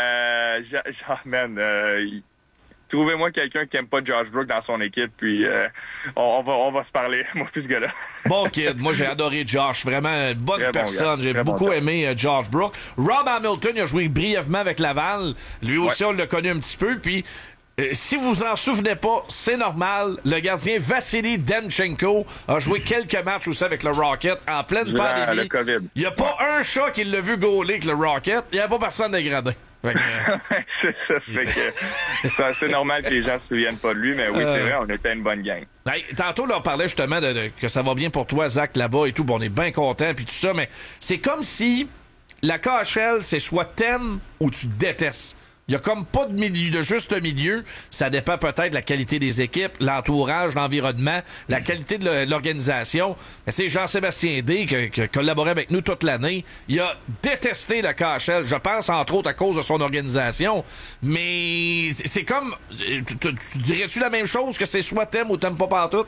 P: Trouvez-moi quelqu'un qui aime pas Josh Brook dans son équipe, puis on va se parler, moi puis ce gars-là.
A: Bon kid, moi j'ai adoré Josh, vraiment une bonne personne. J'ai beaucoup aimé Josh Brook. Rob Hamilton, il a joué brièvement avec Laval. Lui aussi, on l'a connu un petit peu, puis si vous vous en souvenez pas, c'est normal. Le gardien Vassili Demchenko a joué quelques matchs aussi avec le Rocket en pleine pandémie. Il n'y a pas un chat qui l'a vu gauler avec le Rocket. Il n'y a pas personne dégradé.
P: C'est ça, fait que c'est normal que les gens se souviennent pas de lui, mais oui, c'est vrai, on était une bonne gang.
A: Hey, tantôt, là, on parlait justement que ça va bien pour toi, Zach, là-bas et tout, bon, on est bien content puis tout ça, mais c'est comme si la KHL, c'est soit t'aimes ou tu détestes. Il y a comme pas de juste milieu. Ça dépend peut-être de la qualité des équipes, l'entourage, l'environnement, la qualité de l'organisation. C'est Jean-Sébastien D qui a collaboré avec nous toute l'année. Il a détesté la KHL, je pense, entre autres, à cause de son organisation. Mais c'est comme... Tu dirais-tu la même chose, que c'est soit t'aimes ou t'aimes pas partout?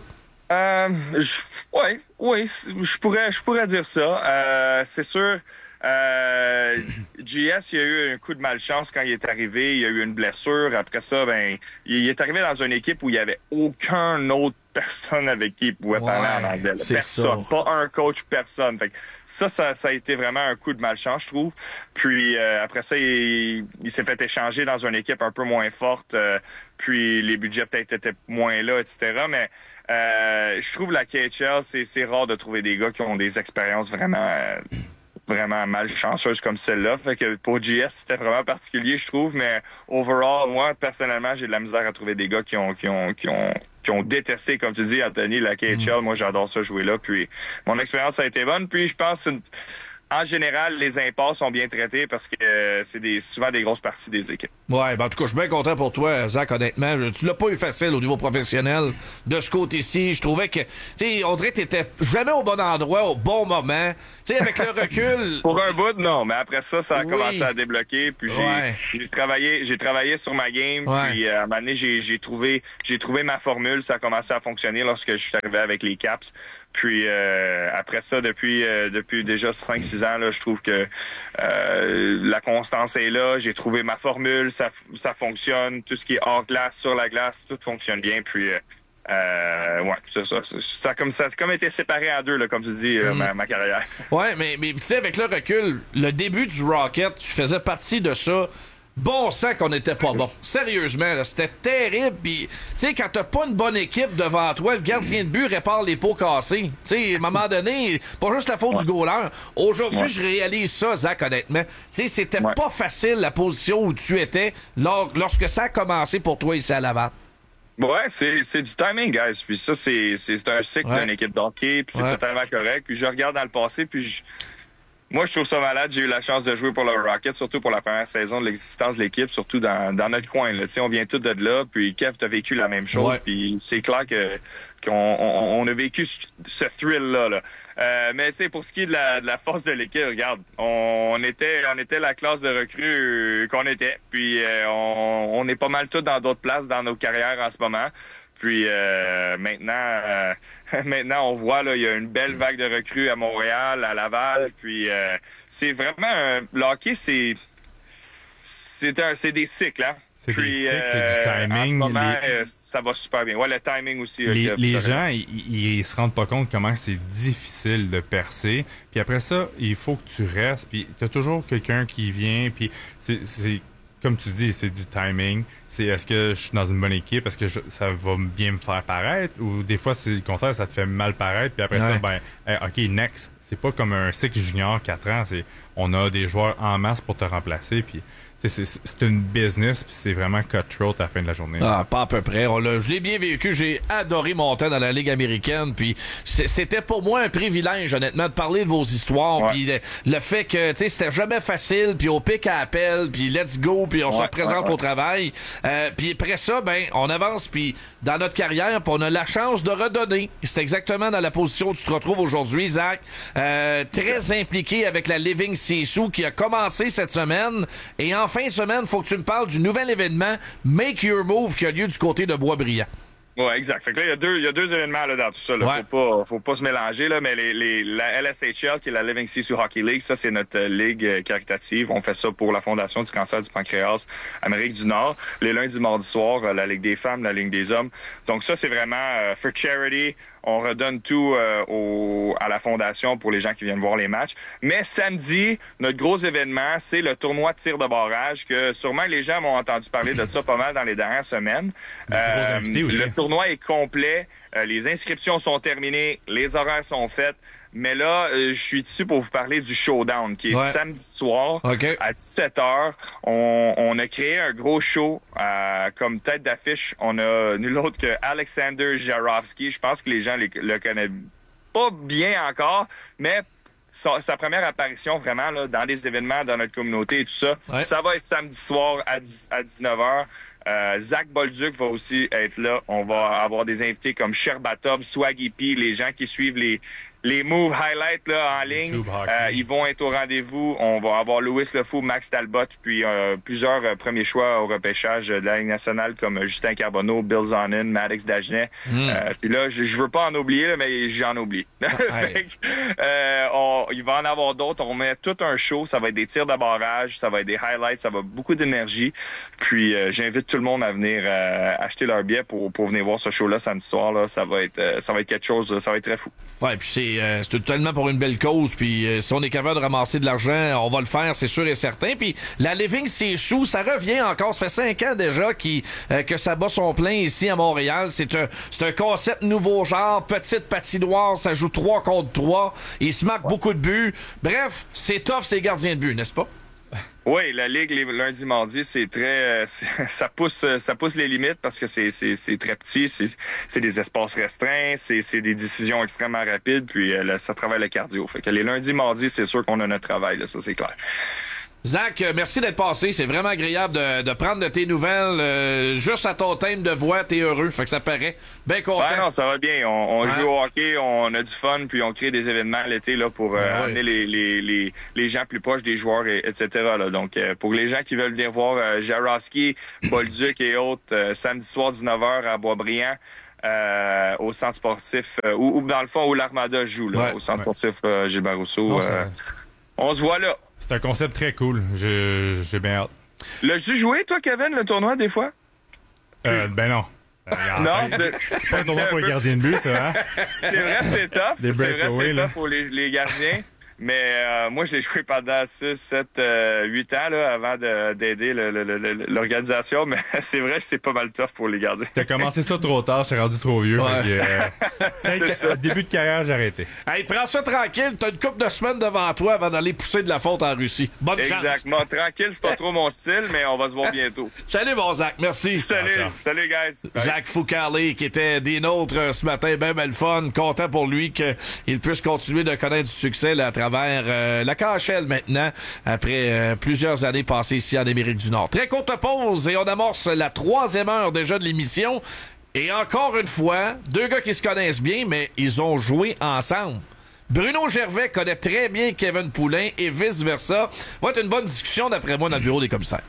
P: Oui, je pourrais dire ça. C'est sûr... JS, il a eu un coup de malchance quand il est arrivé. Il a eu une blessure. Après ça, il est arrivé dans une équipe où il n'y avait aucun autre personne avec qui il pouvait parler en anglais. Personne. Pas un coach, personne. Fait que ça a été vraiment un coup de malchance, je trouve. Puis après ça, il s'est fait échanger dans une équipe un peu moins forte. Puis les budgets peut-être étaient moins là, etc. Mais je trouve la KHL, c'est rare de trouver des gars qui ont des expériences vraiment vraiment malchanceuses comme celle-là. Fait que pour JS, c'était vraiment particulier, je trouve, mais overall, moi, personnellement, j'ai de la misère à trouver des gars qui ont détesté, comme tu dis, Anthony, la KHL. Moi, j'adore ça jouer là. Puis mon expérience a été bonne. Puis je pense en général, les impasses sont bien traités parce que c'est souvent des grosses parties des équipes.
A: Ouais, ben en tout cas, je suis bien content pour toi, Zach, honnêtement. Tu l'as pas eu facile au niveau professionnel de ce côté-ci. Je trouvais que, tu sais, on dirait que t'étais jamais au bon endroit, au bon moment. Tu sais, avec le recul...
P: Pour un bout, non, mais après ça a commencé à débloquer. Puis j'ai travaillé sur ma game.
A: Ouais.
P: Puis à un moment donné, j'ai trouvé ma formule. Ça a commencé à fonctionner lorsque je suis arrivé avec les Caps. Puis après ça, depuis déjà 5-6 ans, là, je trouve que la constance est là. J'ai trouvé ma formule, ça fonctionne. Tout ce qui est hors glace, sur la glace, tout fonctionne bien. Puis ouais, c'est ça. Ça a comme été séparé en deux, là, comme tu dis, ma carrière.
A: Ouais, mais tu sais, avec le recul, le début du Rocket, tu faisais partie de ça. Bon sang qu'on était pas bon. Sérieusement, là, c'était terrible. Puis, tu sais, quand t'as pas une bonne équipe devant toi, le gardien de but répare les pots cassés. Tu sais, à un moment donné, pas juste la faute du goaler. Aujourd'hui, je réalise ça, Zach, honnêtement. Tu sais, c'était pas facile la position où tu étais lorsque ça a commencé pour toi ici à Laval.
P: Ouais, c'est du timing, guys. Puis ça, c'est un cycle d'une équipe d'hockey. Puis c'est totalement correct. Puis je regarde dans le passé, puis moi, je trouve ça malade. J'ai eu la chance de jouer pour le Rocket, surtout pour la première saison de l'existence de l'équipe, surtout dans notre coin. Là. On vient tous de là, puis Kev, t'as vécu la même chose. Puis c'est clair qu'on a vécu ce thrill-là. Là. Mais tu sais, pour ce qui est de la force de l'équipe, regarde, on était la classe de recrues qu'on était. Puis on est pas mal tous dans d'autres places dans nos carrières en ce moment. Puis maintenant, on voit là, il y a une belle vague de recrues à Montréal, à Laval. Puis c'est vraiment le hockey, c'est des cycles, hein.
B: C'est des cycles, c'est du timing.
P: En ce moment, ça va super bien. Ouais, le timing aussi.
B: Les gens, ils se rendent pas compte comment c'est difficile de percer. Puis après ça, il faut que tu restes. Puis t'as toujours quelqu'un qui vient. Puis c'est comme tu dis, c'est du timing. C'est est-ce que je suis dans une bonne équipe? Est-ce que ça va bien me faire paraître? Ou des fois, c'est le contraire, ça te fait mal paraître. Puis après ça, OK, next. C'est pas comme un cycle junior 4 ans. On a des joueurs en masse pour te remplacer. Puis c'est une business, puis c'est vraiment cutthroat à la fin de la journée.
A: Ah, pas à peu près. Je l'ai bien vécu. J'ai adoré mon temps dans la Ligue américaine. Puis c'était pour moi un privilège, honnêtement, de parler de vos histoires. Puis le fait que, tu sais, c'était jamais facile. Puis au pic à appel, puis let's go, puis on se représente au travail. Puis après ça, on avance, puis dans notre carrière, puis on a la chance de redonner. C'est exactement dans la position où tu te retrouves aujourd'hui, Zach. Très impliqué avec la Living Sisu qui a commencé cette semaine. Et en fin de semaine, faut que tu me parles du nouvel événement Make Your Move qui a lieu du côté de Boisbriand.
P: Ouais, exact. Fait que là, il y a deux événements là, dans tout ça. Là. Faut pas se mélanger, là, mais la LSHL, qui est la Living Sisu Hockey League, ça, c'est notre ligue caritative. On fait ça pour la Fondation du cancer du pancréas Amérique du Nord. Les lundis, mardis soirs, la Ligue des femmes, la Ligue des hommes. Donc ça, c'est vraiment for charity. On redonne tout à la Fondation pour les gens qui viennent voir les matchs. Mais samedi, notre gros événement, c'est le tournoi de tir de barrage que sûrement les gens m'ont entendu parler de ça pas mal dans les dernières semaines. Le tournoi est complet. Les inscriptions sont terminées. Les horaires sont faits. Mais là, je suis ici pour vous parler du Showdown, qui est samedi soir à 17h. On a créé un gros show comme tête d'affiche. On a nul autre que Alexander Jarofsky. Je pense que les gens le connaissent pas bien encore, mais sa première apparition vraiment là, dans des événements dans notre communauté et tout ça, ça va être samedi soir à 19h. Zach Bolduc va aussi être là. On va avoir des invités comme Sherbatov, Swaggy P, les gens qui suivent les moves highlights là en ligne. Ils vont être au rendez-vous. On va avoir Louis Lefou, Max Talbot, puis plusieurs premiers choix au repêchage de la Ligue nationale comme Justin Carbonneau, Bill Zonin, Maddox Dagenet. Puis là, je veux pas en oublier, là, mais j'en oublie. Il va en avoir d'autres. On met tout un show. Ça va être des tirs de barrage, ça va être des highlights, ça va être beaucoup d'énergie. Puis j'invite tout le le monde à venir acheter leur billet pour venir voir ce show-là samedi soir. Là. Ça va être quelque chose, ça va être très fou.
A: Ouais, puis c'est totalement pour une belle cause. Puis si on est capable de ramasser de l'argent, on va le faire, c'est sûr et certain. Puis la Living Seashore, ça revient encore. Ça fait 5 ans déjà que ça bat son plein ici à Montréal. C'est un concept nouveau genre, petite patinoire, ça joue 3 contre 3. Il se marque beaucoup de buts. Bref, c'est tough, c'est gardien de but, n'est-ce pas?
P: Oui, la Ligue, les lundis, mardis, c'est très... ça pousse les limites parce que c'est très petit, c'est des espaces restreints, c'est des décisions extrêmement rapides, puis ça travaille le cardio. Fait que les lundis, mardis, c'est sûr qu'on a notre travail, là, ça c'est clair.
A: Zach, merci d'être passé. C'est vraiment agréable de prendre de tes nouvelles. Juste à ton thème de voix, t'es heureux. Fait que ça paraît. Ben content.
P: Ouais, non, ça va bien. On joue au hockey, on a du fun, puis on crée des événements l'été là pour amener les gens plus proches des joueurs, etc. Là. Donc, pour les gens qui veulent venir voir Jaroski, Bolduc et autres, samedi soir 19h à Boisbriand, au centre sportif, ou dans le fond, où l'Armada joue, là, au centre sportif Gilbert Rousseau. Non, on se voit là.
B: C'est un concept très cool. J'ai bien hâte.
P: L'as-tu joué, toi, Kevin, le tournoi, des fois?
B: Ben non.
P: Non,
B: c'est pas un tournoi pour les gardiens de but, ça, hein?
P: C'est vrai, c'est tough.
B: Des breakaways, là.
P: Pour les gardiens. Mais moi, je l'ai joué pendant 6, 7, 8 ans là, avant d'aider l'organisation. Mais c'est vrai que c'est pas mal tough pour les gardiens.
B: T'as commencé ça trop tard, j'étais rendu trop vieux.
A: Ouais.
B: Début de carrière, j'ai arrêté.
A: Hey, prends ça tranquille. T'as une couple de semaines devant toi avant d'aller pousser de la faute en Russie. Bonne chance.
P: Exactement. Tranquille, c'est pas trop mon style, mais on va se voir bientôt.
A: Salut, bon Zach. Merci.
P: Salut, guys. Bye.
A: Zach Foucalé, qui était des nôtres ce matin. Ben le fun. Content pour lui qu'il puisse continuer de connaître du succès là, à travers la KHL maintenant, après plusieurs années passées ici en Amérique du Nord. Très courte pause et on amorce la 3e heure déjà de l'émission. Et encore une fois, 2 gars qui se connaissent bien, mais ils ont joué ensemble. Bruno Gervais connaît très bien Kevin Poulin et vice-versa. Va être une bonne discussion d'après moi dans le bureau des commissaires.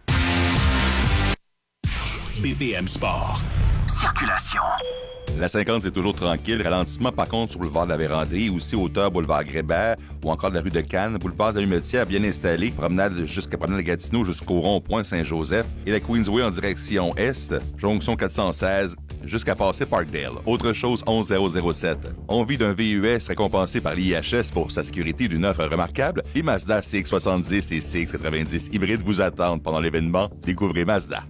C: BPM Sport. Circulation.
D: La 50, c'est toujours tranquille. Ralentissement, par contre, sur le boulevard de la Vérandrie, aussi hauteur boulevard Grébert ou encore de la rue de Cannes. Boulevard de la Lumetière, bien installé. Promenade de Gatineau jusqu'au rond-point Saint-Joseph. Et la Queensway en direction est. Jonction 416 jusqu'à passer Parkdale. Autre chose, 11007. On vit d'un VUS récompensé par l'IHS pour sa sécurité d'une offre remarquable. Les Mazda CX-70 et CX-90 hybrides vous attendent pendant l'événement. Découvrez Mazda.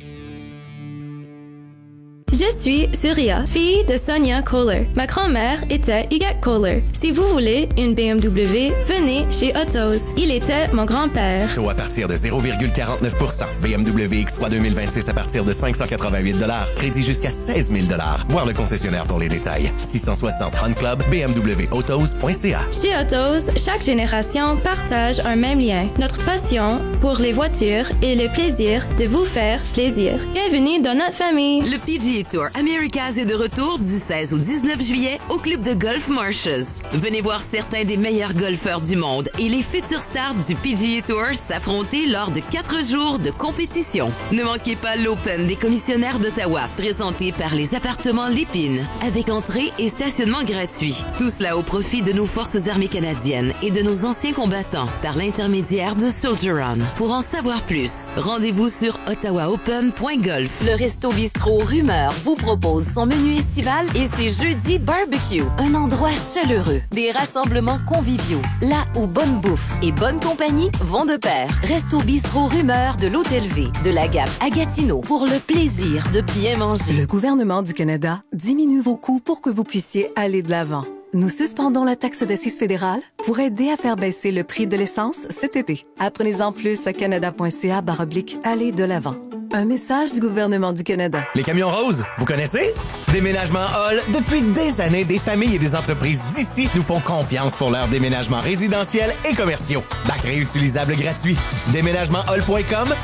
Q: Je suis Surya, fille de Sonia Kohler. Ma grand-mère était Yvette Kohler. Si vous voulez une BMW, venez chez Autos. Il était mon grand-père.
R: Taux à partir de 0,49%. BMW X3 2026 à partir de 588 $. Crédit jusqu'à 16 000 $. Voir le concessionnaire pour les détails. 660 Hunt Club, bmwautos.ca.
Q: Chez Autos, chaque génération partage un même lien. Notre passion pour les voitures et le plaisir de vous faire plaisir. Bienvenue dans notre famille.
G: Le PGA Tour Americas est de retour du 16 au 19 juillet au club de golf Marshes. Venez voir certains des meilleurs golfeurs du monde et les futurs stars du PGA Tour s'affronter lors de 4 jours de compétition. Ne manquez pas l'Open des commissionnaires d'Ottawa, présenté par les appartements Lépine, avec entrée et stationnement gratuit. Tout cela au profit de nos forces armées canadiennes et de nos anciens combattants, par l'intermédiaire de Soldieron. Pour en savoir plus, rendez-vous sur ottawaopen.golf.
I: Le Resto Bistrot Rumeur vous propose son menu estival et ses jeudis barbecue. Un endroit chaleureux, des rassemblements conviviaux, là où bonne bouffe et bonne compagnie vont de pair. Resto Bistrot Rumeur de l'Hôtel V, de la Gap à Gatineau, pour le plaisir de bien manger.
S: Le gouvernement du Canada diminue vos coûts pour que vous puissiez aller de l'avant. Nous suspendons la taxe d'assises fédérale pour aider à faire baisser le prix de l'essence cet été. Apprenez-en plus à canada.ca/aller de l'avant. Un message du gouvernement du Canada.
R: Les camions roses, vous connaissez? Déménagement Hall, depuis des années, des familles et des entreprises d'ici nous font confiance pour leurs déménagements résidentiels et commerciaux. Bac réutilisable gratuit. Déménagementhall.com,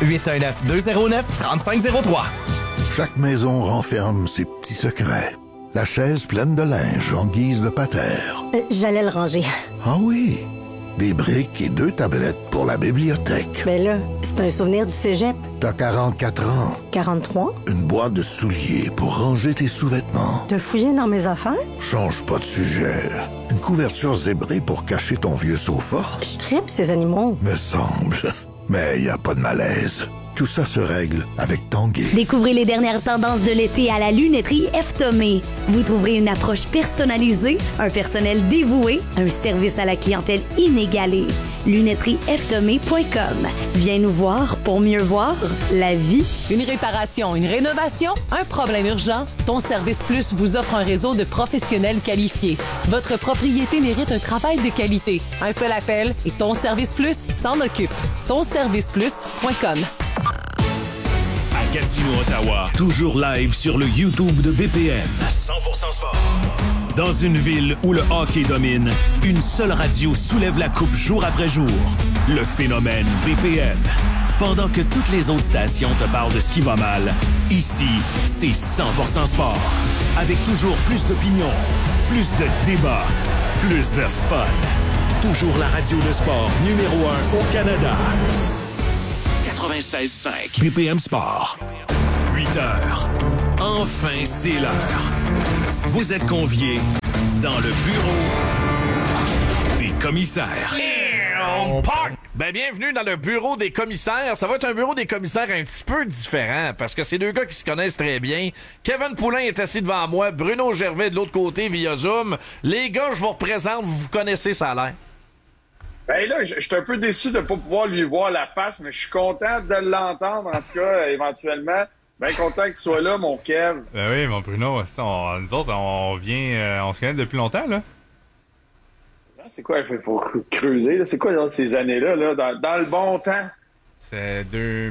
R: 819-209-3503.
T: Chaque maison renferme ses petits secrets. La chaise pleine de linge en guise de patère.
U: J'allais le ranger.
T: Ah oui, des briques et 2 tablettes pour la bibliothèque.
U: Mais là, c'est un souvenir du cégep.
T: T'as 44 ans.
U: 43?
T: Une boîte de souliers pour ranger tes sous-vêtements.
U: T'as fouillé dans mes affaires?
T: Change pas de sujet. Une couverture zébrée pour cacher ton vieux sofa.
U: Je tripe ces animaux.
T: Me semble. Mais y a pas de malaise. tout ça se règle avec Tanguay.
J: Découvrez les dernières tendances de l'été à la lunetterie F. Thomé. Vous trouverez une approche personnalisée, un personnel dévoué, un service à la clientèle inégalé. LunetterieFthomé.com. Viens nous voir pour mieux voir la vie.
V: Une réparation, une rénovation, un problème urgent? Ton Service Plus vous offre un réseau de professionnels qualifiés. Votre propriété mérite un travail de qualité. Un seul appel et Ton Service Plus s'en occupe. TonServicePlus.com.
C: À Gatineau, Ottawa, toujours live sur le YouTube de BPM. 100% sport. Dans une ville où le hockey domine, une seule radio soulève la coupe jour après jour. Le phénomène BPM. Pendant que toutes les autres stations te parlent de ce qui va mal, ici, c'est 100% sport. Avec toujours plus d'opinions, plus de débats, plus de fun. Toujours la radio de sport numéro 1 au Canada. 96.5 BPM Sport. 8 heures. Enfin, c'est l'heure. Vous êtes conviés dans le bureau des commissaires.
A: Ben, bienvenue dans le bureau des commissaires. Ça va être un bureau des commissaires un petit peu différent parce que c'est deux gars qui se connaissent très bien. Kevin Poulin est assis devant moi, Bruno Gervais de l'autre côté via Zoom. Les gars, je vous représente, vous connaissez ça a l'air.
P: Ben là, je suis un peu déçu de ne pas pouvoir lui voir la face, mais je suis content de l'entendre, en tout cas, éventuellement. Bien content que tu sois là, mon Kev.
B: Ben oui, mon Bruno, nous autres, on vient, on se connaît depuis longtemps, là.
P: C'est quoi, il faut creuser, là? C'est quoi dans ces années-là, là, dans le bon temps?
B: C'est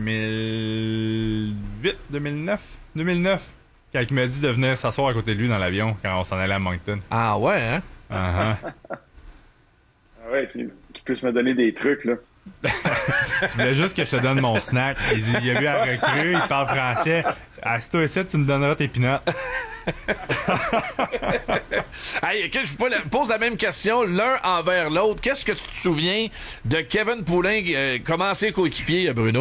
B: 2008, 2009, quand il m'a dit de venir s'asseoir à côté de lui dans l'avion quand on s'en allait à Moncton.
A: Ah ouais, hein?
P: Ah ouais, qu'il puisse me donner des trucs, là.
B: Tu voulais juste que je te donne mon snack. Il dit, il a vu la recrue, il parle français. Assis-toi ici, tu me donneras tes pinottes.
A: Hey, okay, je vous pose la même question l'un envers l'autre. Qu'est-ce que tu te souviens de Kevin Poulin, comment c'est coéquipier, Bruno?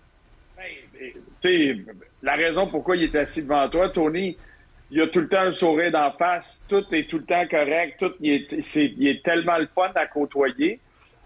P: Tu sais, la raison pourquoi il est assis devant toi, Tony, il a tout le temps un sourire d'en face. Tout est tout le temps correct. Il est tellement le fun à côtoyer.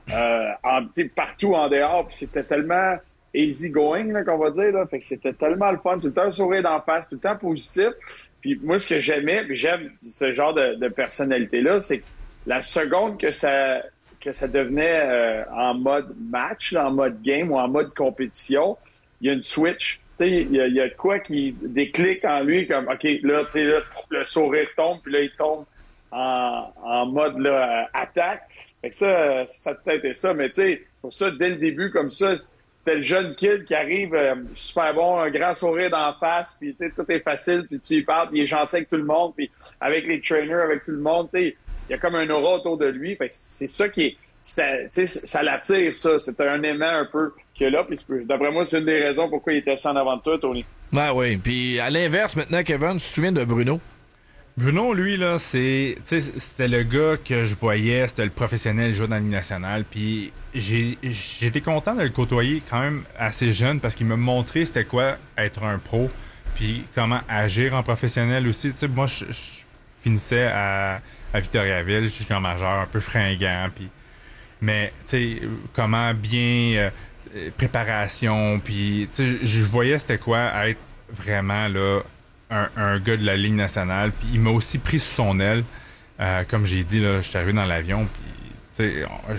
P: Partout en dehors, puis c'était tellement easy going, là, qu'on va dire, là. Fait que c'était tellement le fun, tout le temps un sourire d'en face, tout le temps positif. Puis moi, ce que j'aimais, puis j'aime ce genre de personnalité-là, c'est que la seconde que ça devenait en mode match, là, en mode game ou en mode compétition, il y a une switch. Tu sais, il y a de quoi qui déclic en lui, comme OK, là, tu sais, là, le sourire tombe, puis là, il tombe en mode là, attaque. Fait que ça a peut-être été ça, mais tu sais, pour ça, dès le début, comme ça, c'était le jeune kid qui arrive super bon, un grand sourire d'en face, puis tu sais, tout est facile, puis tu y parles, puis il est gentil avec tout le monde, puis avec les trainers, avec tout le monde, tu sais, il y a comme un aura autour de lui, fait que c'est ça qui est, tu sais, ça l'attire, ça, c'est un aimant un peu qu'il y a là, puis d'après moi, c'est une des raisons pourquoi il était assis en avant de toi, Tony.
A: Ben oui, puis à l'inverse, maintenant, Kevin, tu te souviens de Bruno?
B: Bruno, lui, là, c'était le gars que je voyais, c'était le professionnel joueur dans la Ligue nationale, puis j'étais content de le côtoyer quand même assez jeune parce qu'il m'a montré c'était quoi être un pro, puis comment agir en professionnel aussi. Tu sais, moi, je finissais à Victoriaville, je suis en majeur, un peu fringant, puis mais tu sais, comment bien préparation, puis tu sais, je voyais c'était quoi être vraiment là un gars de la Ligue nationale, puis il m'a aussi pris sous son aile. Comme j'ai dit, là, je suis arrivé dans l'avion, puis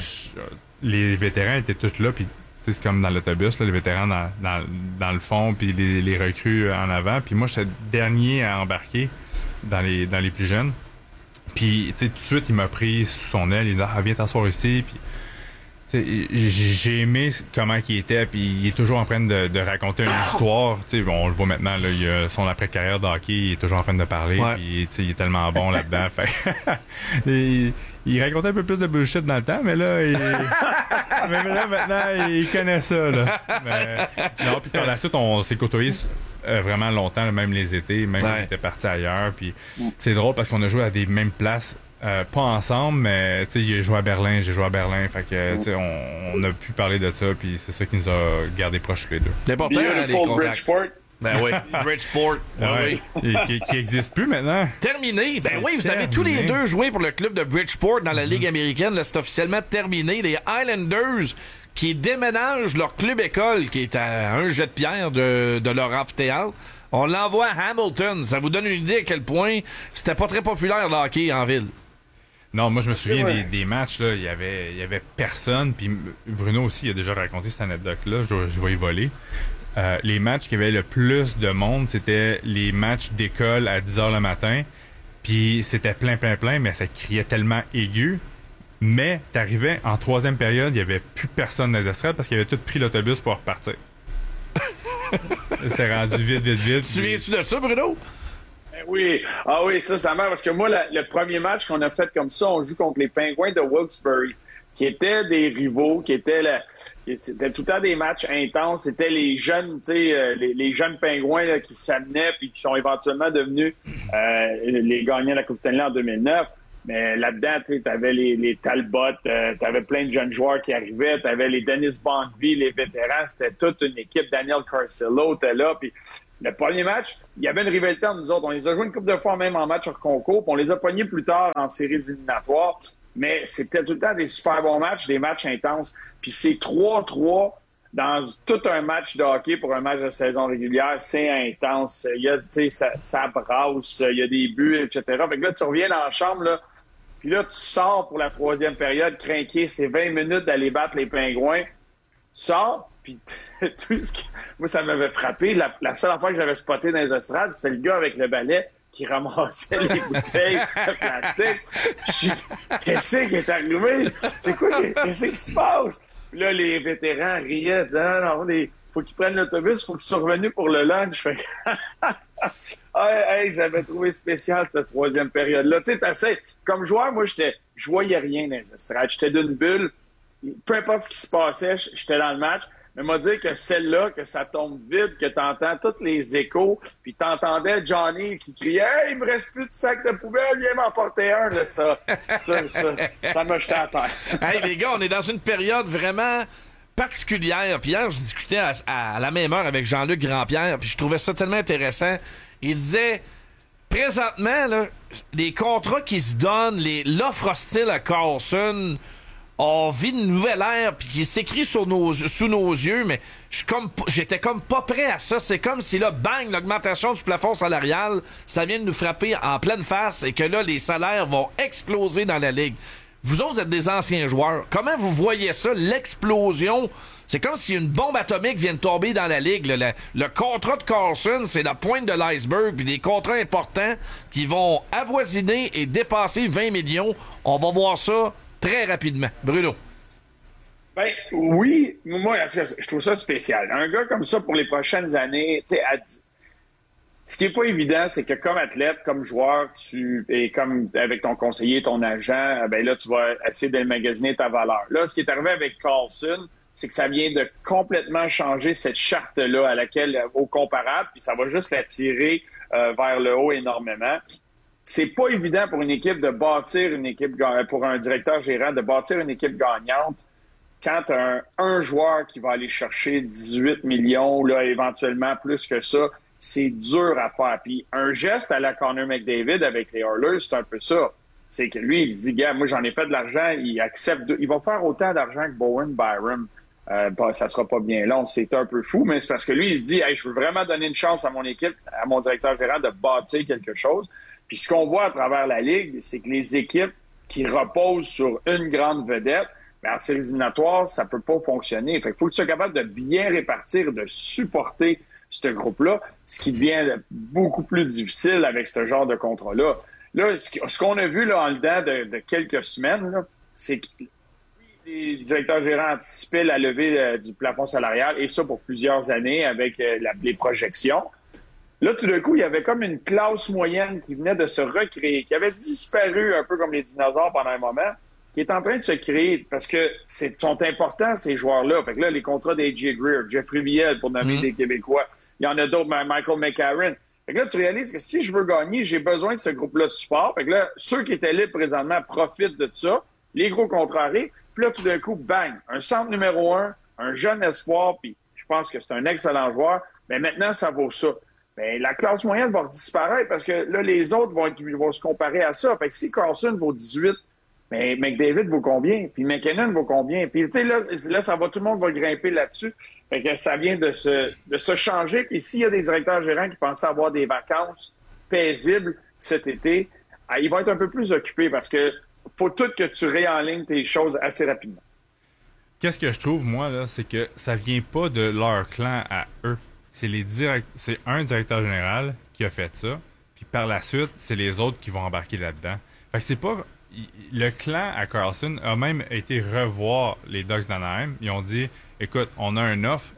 B: les vétérans étaient tous là, puis c'est comme dans l'autobus, là, les vétérans dans le fond, puis les recrues en avant, puis moi, j'étais le dernier à embarquer dans les plus jeunes. Puis, tout de suite, il m'a pris sous son aile, il dit « Ah, viens t'asseoir ici », puis j'ai aimé comment il était, puis il est toujours en train de raconter une histoire. On le voit maintenant, là, il a son après-carrière de hockey, il est toujours en train de parler, puis il est tellement bon là-dedans. il racontait un peu plus de bullshit dans le temps, mais là, maintenant, il connaît ça. Là. Non, puis par la suite, on s'est côtoyés vraiment longtemps, là, même les étés, même quand on était parti ailleurs. Puis c'est drôle parce qu'on a joué à des mêmes places. Pas ensemble, mais il a joué à Berlin, j'ai joué à Berlin, fait que on a pu parler de ça, puis c'est ça qui nous a gardé proches tous les deux.
A: C'est important, les contacts. Ben oui, Bridgeport.
B: Ouais.
A: Oui.
B: Qui n'existe plus maintenant.
A: Terminé. Ben oui, vous avez tous les deux joué pour le club de Bridgeport dans la Ligue américaine. Là, c'est officiellement terminé. Les Highlanders qui déménagent leur club-école, qui est à un jet de pierre de leur amphithéâtre. On l'envoie à Hamilton. Ça vous donne une idée à quel point c'était pas très populaire le hockey en ville.
B: Non, moi je me souviens des matchs, là, il y avait personne, puis Bruno aussi il a déjà raconté cette anecdote-là, je vais y voler. Les matchs qui avaient le plus de monde, c'était les matchs d'école à 10h le matin, puis c'était plein, mais ça criait tellement aigu. Mais t'arrivais en troisième période, il y avait plus personne dans les estrades parce qu'ils avaient tous pris l'autobus pour repartir. C'était rendu vite.
A: Tu souviens-tu de ça, Bruno?
K: Oui. Ah oui, ça marche. Parce que moi, le premier match qu'on a fait comme ça, on joue contre les Penguins de Wilkes-Barre, qui étaient des rivaux, c'était tout le temps des matchs intenses. C'était les jeunes, tu sais, les jeunes Pingouins là, qui s'amenaient puis qui sont éventuellement devenus les gagnants de la Coupe Stanley en 2009. Mais là-dedans, tu sais, t'avais les Talbot, t'avais plein de jeunes joueurs qui arrivaient, t'avais les Dennis Bondby, les vétérans, c'était toute une équipe. Daniel Carcillo était là, puis le premier match, il y avait une rivalité entre nous autres. On les a joués une couple de fois même en match hors concours, puis on les a pognés plus tard en séries éliminatoires. Mais c'était tout le temps des super bons matchs, des matchs intenses. Puis c'est 3-3 dans tout un match de hockey pour un match de saison régulière. C'est intense. Il y a, tu sais, ça brasse, il y a des buts, etc. Fait que là, tu reviens dans la chambre, là, puis là, tu sors pour la troisième période, crinqué. C'est 20 minutes d'aller battre les Pingouins. Tu sors, puis tout ce qui... Moi, ça m'avait frappé. La seule fois que j'avais spoté dans les estrades, c'était le gars avec le balai qui ramassait les bouteilles de plastique. Qu'est-ce qui est arrivé? C'est quoi? Qu'est-ce qui se passe? Puis là, les vétérans riaient. Non, faut qu'ils prennent l'autobus, faut qu'ils soient revenus pour le lunch. Fait j'avais trouvé spécial cette troisième période-là. Tu sais, comme joueur, moi, je voyais rien dans les estrades. J'étais d'une bulle. Peu importe ce qui se passait, j'étais dans le match. Mais m'a dit que celle-là, que ça tombe vide, que t'entends tous les échos, puis t'entendais Johnny qui criait « Hey, il me reste plus de sac de poubelle, viens m'en porter un! » Là, ça m'a jeté à terre.
A: Hey, les gars, on est dans une période vraiment particulière. Puis hier, je discutais à la même heure avec Jean-Luc Grandpierre, puis je trouvais ça tellement intéressant. Il disait, présentement, là, les contrats qui se donnent, l'offre hostile à Carlson, on vit une nouvelle ère, puis qui s'écrit sous nos yeux, mais j'étais comme pas prêt à ça. C'est comme si là, bang, l'augmentation du plafond salarial, ça vient de nous frapper en pleine face et que là, les salaires vont exploser dans la Ligue. Vous autres, vous êtes des anciens joueurs. Comment vous voyez ça, l'explosion? C'est comme si une bombe atomique vient de tomber dans la Ligue. Le contrat de Carlson, c'est la pointe de l'iceberg, puis des contrats importants qui vont avoisiner et dépasser 20 millions. On va voir ça très rapidement. Bruno.
K: Ben oui, moi, je trouve ça spécial. Un gars comme ça pour les prochaines années, tu sais, ce qui est pas évident, c'est que comme athlète, comme joueur, et comme avec ton conseiller, ton agent, ben là, tu vas essayer d'emmagasiner ta valeur. Là, ce qui est arrivé avec Carlson, c'est que ça vient de complètement changer cette charte-là au comparable, puis ça va juste la tirer vers le haut énormément. C'est pas évident pour une équipe de bâtir une équipe, pour un directeur gérant, de bâtir une équipe gagnante quand un joueur qui va aller chercher 18 millions, là, éventuellement plus que ça, c'est dur à faire. Puis un geste à la Connor McDavid avec les Oilers, c'est un peu ça. C'est que lui, il dit, gars, moi j'en ai fait de l'argent, il accepte, il va faire autant d'argent que Bowen Byram. Ça sera pas bien long, c'est un peu fou, mais c'est parce que lui, il se dit, hey, je veux vraiment donner une chance à mon équipe, à mon directeur gérant de bâtir quelque chose. Puis ce qu'on voit à travers la Ligue, c'est que les équipes qui reposent sur une grande vedette, en séries éliminatoires, ça peut pas fonctionner. Fait qu'il faut que tu sois capable de bien répartir, de supporter ce groupe-là, ce qui devient beaucoup plus difficile avec ce genre de contrat-là. Là, ce qu'on a vu là, en dedans de quelques semaines, là, c'est que les directeurs gérants anticipaient la levée du plafond salarial, et ça pour plusieurs années avec les projections. Là, tout d'un coup, il y avait comme une classe moyenne qui venait de se recréer, qui avait disparu un peu comme les dinosaures pendant un moment, qui est en train de se créer parce que sont importants, ces joueurs-là. Fait que là, les contrats d'A.J. Greer, Jeffrey Viel, pour nommer des Québécois, il y en a d'autres, Michael McCarron. Fait que là, tu réalises que si je veux gagner, j'ai besoin de ce groupe-là de support. Fait que là, ceux qui étaient libres présentement profitent de ça. Les gros contrats arrivent. Puis là, tout d'un coup, bang! Un centre numéro 1, un jeune espoir, puis je pense que c'est un excellent joueur. Mais maintenant, ça vaut ça. Mais la classe moyenne va disparaître parce que là, les autres vont se comparer à ça. Fait que si Carlson vaut 18, mais McDavid vaut combien? Puis McKinnon vaut combien? Puis, tu sais, là, ça va, tout le monde va grimper là-dessus. Fait que ça vient de se changer. Et s'il y a des directeurs gérants qui pensaient avoir des vacances paisibles cet été, ils vont être un peu plus occupés parce que faut tout que tu réenlignes tes choses assez rapidement.
B: Qu'est-ce que je trouve, moi, là, c'est que ça vient pas de leur clan à eux. C'est un directeur général qui a fait ça. Puis par la suite, c'est les autres qui vont embarquer là-dedans. Fait que c'est pas... Le clan à Carlson a même été revoir les Ducks d'Anaheim. Ils ont dit, écoute, on a un offre,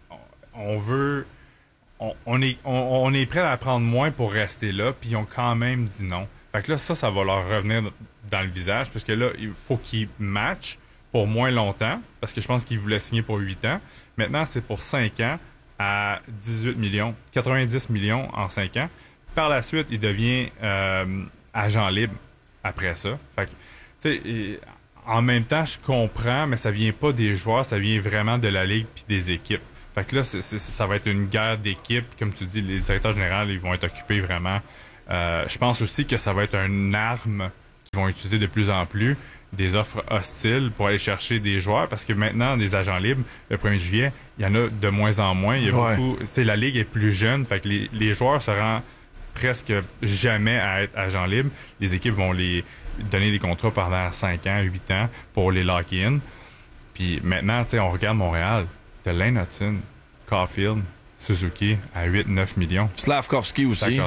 B: on est prêt à prendre moins pour rester là, puis ils ont quand même dit non. Fait que là, ça va leur revenir dans le visage, parce que là, il faut qu'ils matchent pour moins longtemps, parce que je pense qu'ils voulaient signer pour 8 ans. Maintenant, c'est pour 5 ans à 18 millions, 90 millions en 5 ans. Par la suite, il devient agent libre après ça. Fait que, tu sais, en même temps, je comprends, mais ça vient pas des joueurs, ça vient vraiment de la ligue puis des équipes. Fait que là, ça va être une guerre d'équipes. Comme tu dis, les directeurs généraux, ils vont être occupés vraiment. Je pense aussi que ça va être une arme qu'ils vont utiliser de plus en plus, des offres hostiles pour aller chercher des joueurs, parce que maintenant, des agents libres, le 1er juillet, il y en a de moins en moins. Il y a beaucoup, la ligue est plus jeune, fait que les joueurs se rendent presque jamais à être agents libres. Les équipes vont les donner des contrats pendant 5 ans, 8 ans pour les lock-in. Puis maintenant, tu sais, on regarde Montréal. T'as Lane Hutton, Caulfield, Suzuki à 8-9 millions.
A: Slavkovski aussi.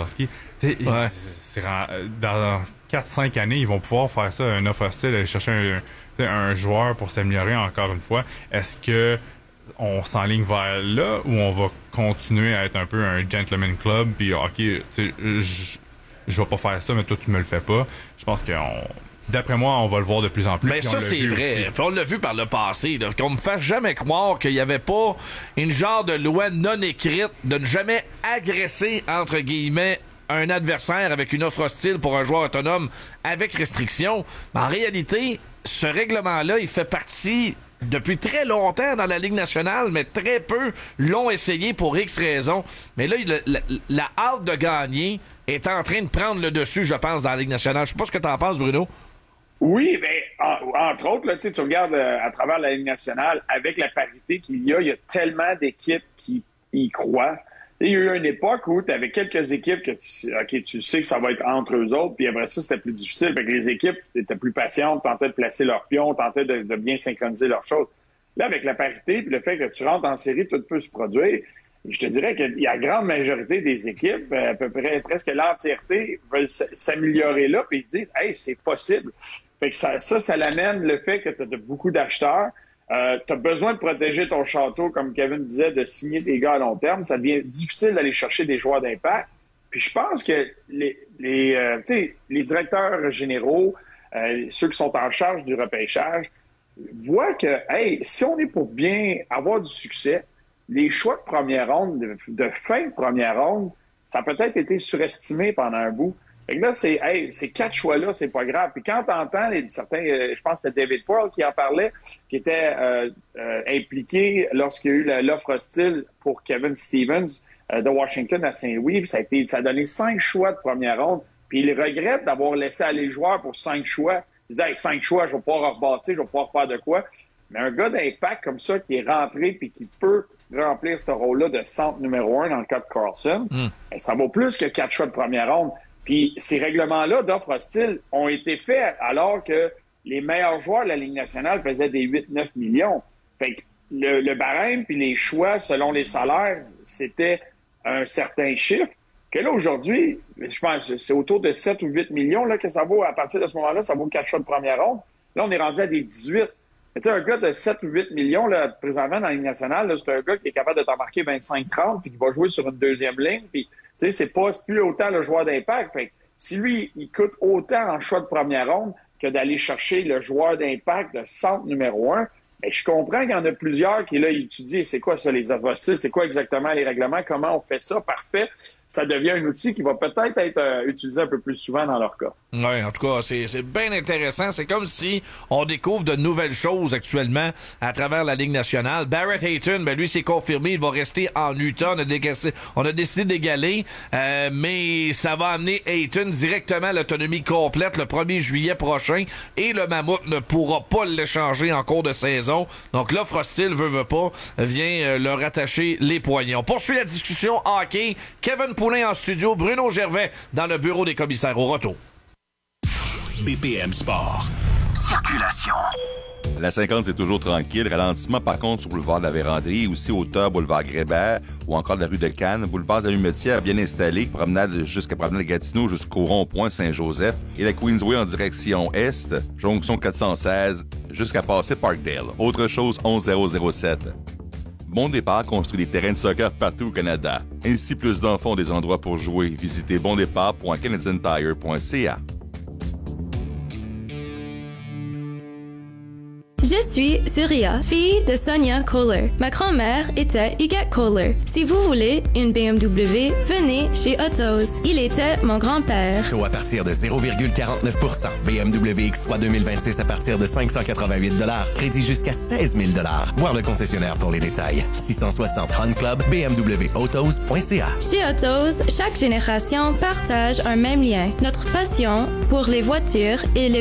B: Dans 4-5 années, ils vont pouvoir faire ça, un offre hostile, aller chercher un joueur pour s'améliorer encore une fois. Est-ce que on s'enligne vers là ou on va continuer à être un peu un gentleman club puis OK, tu sais, je vais pas faire ça, mais toi tu me le fais pas. Je pense que d'après moi, on va le voir de plus en plus.
A: Mais ça, c'est vrai. Puis on l'a vu par le passé. Là, qu'on me fasse jamais croire qu'il y avait pas une genre de loi non écrite de ne jamais agresser, entre guillemets, un adversaire avec une offre hostile pour un joueur autonome avec restriction. Mais en réalité, ce règlement-là, il fait partie depuis très longtemps dans la Ligue nationale, mais très peu l'ont essayé pour X raisons. Mais là, la hâte de gagner est en train de prendre le dessus, je pense, dans la Ligue nationale. Je sais pas ce que tu en penses, Bruno.
K: Oui, mais entre autres, là, tu regardes à travers la Ligue nationale, avec la parité qu'il y a tellement d'équipes qui y croient. Il y a eu une époque où tu avais quelques équipes que tu sais que ça va être entre eux autres, puis après ça, c'était plus difficile. Fait que les équipes étaient plus patientes, tentaient de placer leurs pions, tentaient de bien synchroniser leurs choses. Là, avec la parité, puis le fait que tu rentres en série, tout peut se produire. Je te dirais qu'il y a la grande majorité des équipes, à peu près presque l'entièreté, veulent s'améliorer là, puis ils se disent « Hey, c'est possible ». Fait que ça l'amène le fait que tu as beaucoup d'acheteurs. Tu as besoin de protéger ton château, comme Kevin disait, de signer des gars à long terme. Ça devient difficile d'aller chercher des joueurs d'impact. Puis je pense que les directeurs généraux, ceux qui sont en charge du repêchage, voient que, hey, si on est pour bien avoir du succès, les choix de première ronde, de fin de première ronde, ça a peut-être été surestimé pendant un bout. Fait que là, ces 4 choix-là, c'est pas grave. Puis quand t'entends certains, je pense que c'était David Pearl qui en parlait, qui était impliqué lorsqu'il y a eu l'offre hostile pour Kevin Stevens de Washington à Saint-Louis. Ça a donné 5 choix de première ronde. Puis il regrette d'avoir laissé aller le joueur pour 5 choix. Il disait, hey, 5 choix, je vais pouvoir rebâtir, je vais pouvoir faire de quoi. Mais un gars d'impact comme ça qui est rentré puis qui peut remplir ce rôle-là de centre numéro 1 dans le cas de Carlson, ça vaut plus que 4 choix de première ronde. Puis ces règlements-là d'offres hostiles ont été faits alors que les meilleurs joueurs de la Ligue nationale faisaient des 8-9 millions. Fait que le barème puis les choix selon les salaires, c'était un certain chiffre. Que là, aujourd'hui, je pense que c'est autour de 7 ou 8 millions là, que ça vaut. À partir de ce moment-là, ça vaut 4 choix de première ronde. Là, on est rendu à des 18. Mais tu sais, un gars de 7 ou 8 millions, là, présentement, dans la Ligue nationale, là, c'est un gars qui est capable de t'en marquer 25-30 puis qui va jouer sur une deuxième ligne. Puis, tu sais, c'est plus autant le joueur d'impact. Fait que si lui, il coûte autant en choix de première ronde que d'aller chercher le joueur d'impact de centre numéro 1, bien, je comprends qu'il y en a plusieurs qui, là, étudient c'est quoi ça, les offres hostiles, c'est quoi exactement les règlements, comment on fait ça, parfait. ça devient un outil qui va peut-être être utilisé un peu plus souvent dans leur cas.
A: Oui, en tout cas, c'est bien intéressant. C'est comme si on découvre de nouvelles choses actuellement à travers la Ligue nationale. Barrett Hayton, lui, c'est confirmé, il va rester en Utah. On a décidé d'égaler, mais ça va amener Hayton directement à l'autonomie complète le 1er juillet prochain, et le Mammouth ne pourra pas l'échanger en cours de saison. Donc l'offre hostile, veut pas, vient leur attacher les poignets. On poursuit la discussion hockey. Kevin Poulin en studio, Bruno Gervais dans le bureau des commissaires. Au retour.
C: BPM Sport. Circulation.
D: La 50, c'est toujours tranquille. Ralentissement, par contre, sur boulevard de la Vérandrie, aussi hauteur, boulevard Grébert, ou encore de la rue de Cannes, boulevard de la Lumetière, bien installé, promenade jusqu'à promenade Gatineau, jusqu'au rond-point Saint-Joseph, et la Queensway en direction est, jonction 416, jusqu'à passer Parkdale. Autre chose, 11007. Bon Départ construit des terrains de soccer partout au Canada. Ainsi, plus d'enfants ont des endroits pour jouer. Visitez bondépart.canadiantire.ca.
Q: Je suis Surya, fille de Sonia Kohler. Ma grand-mère était Huguette Kohler. Si vous voulez une BMW, venez chez Autos. Il était mon grand-père.
R: Taux à partir de 0,49 %. BMW X3 2026 à partir de 588 $. Crédit jusqu'à 16 000 $. Voir le concessionnaire pour les détails. 660 Hunt Club, bmwautos.ca.
Q: Chez Autos, chaque génération partage un même lien. Notre passion pour les voitures et le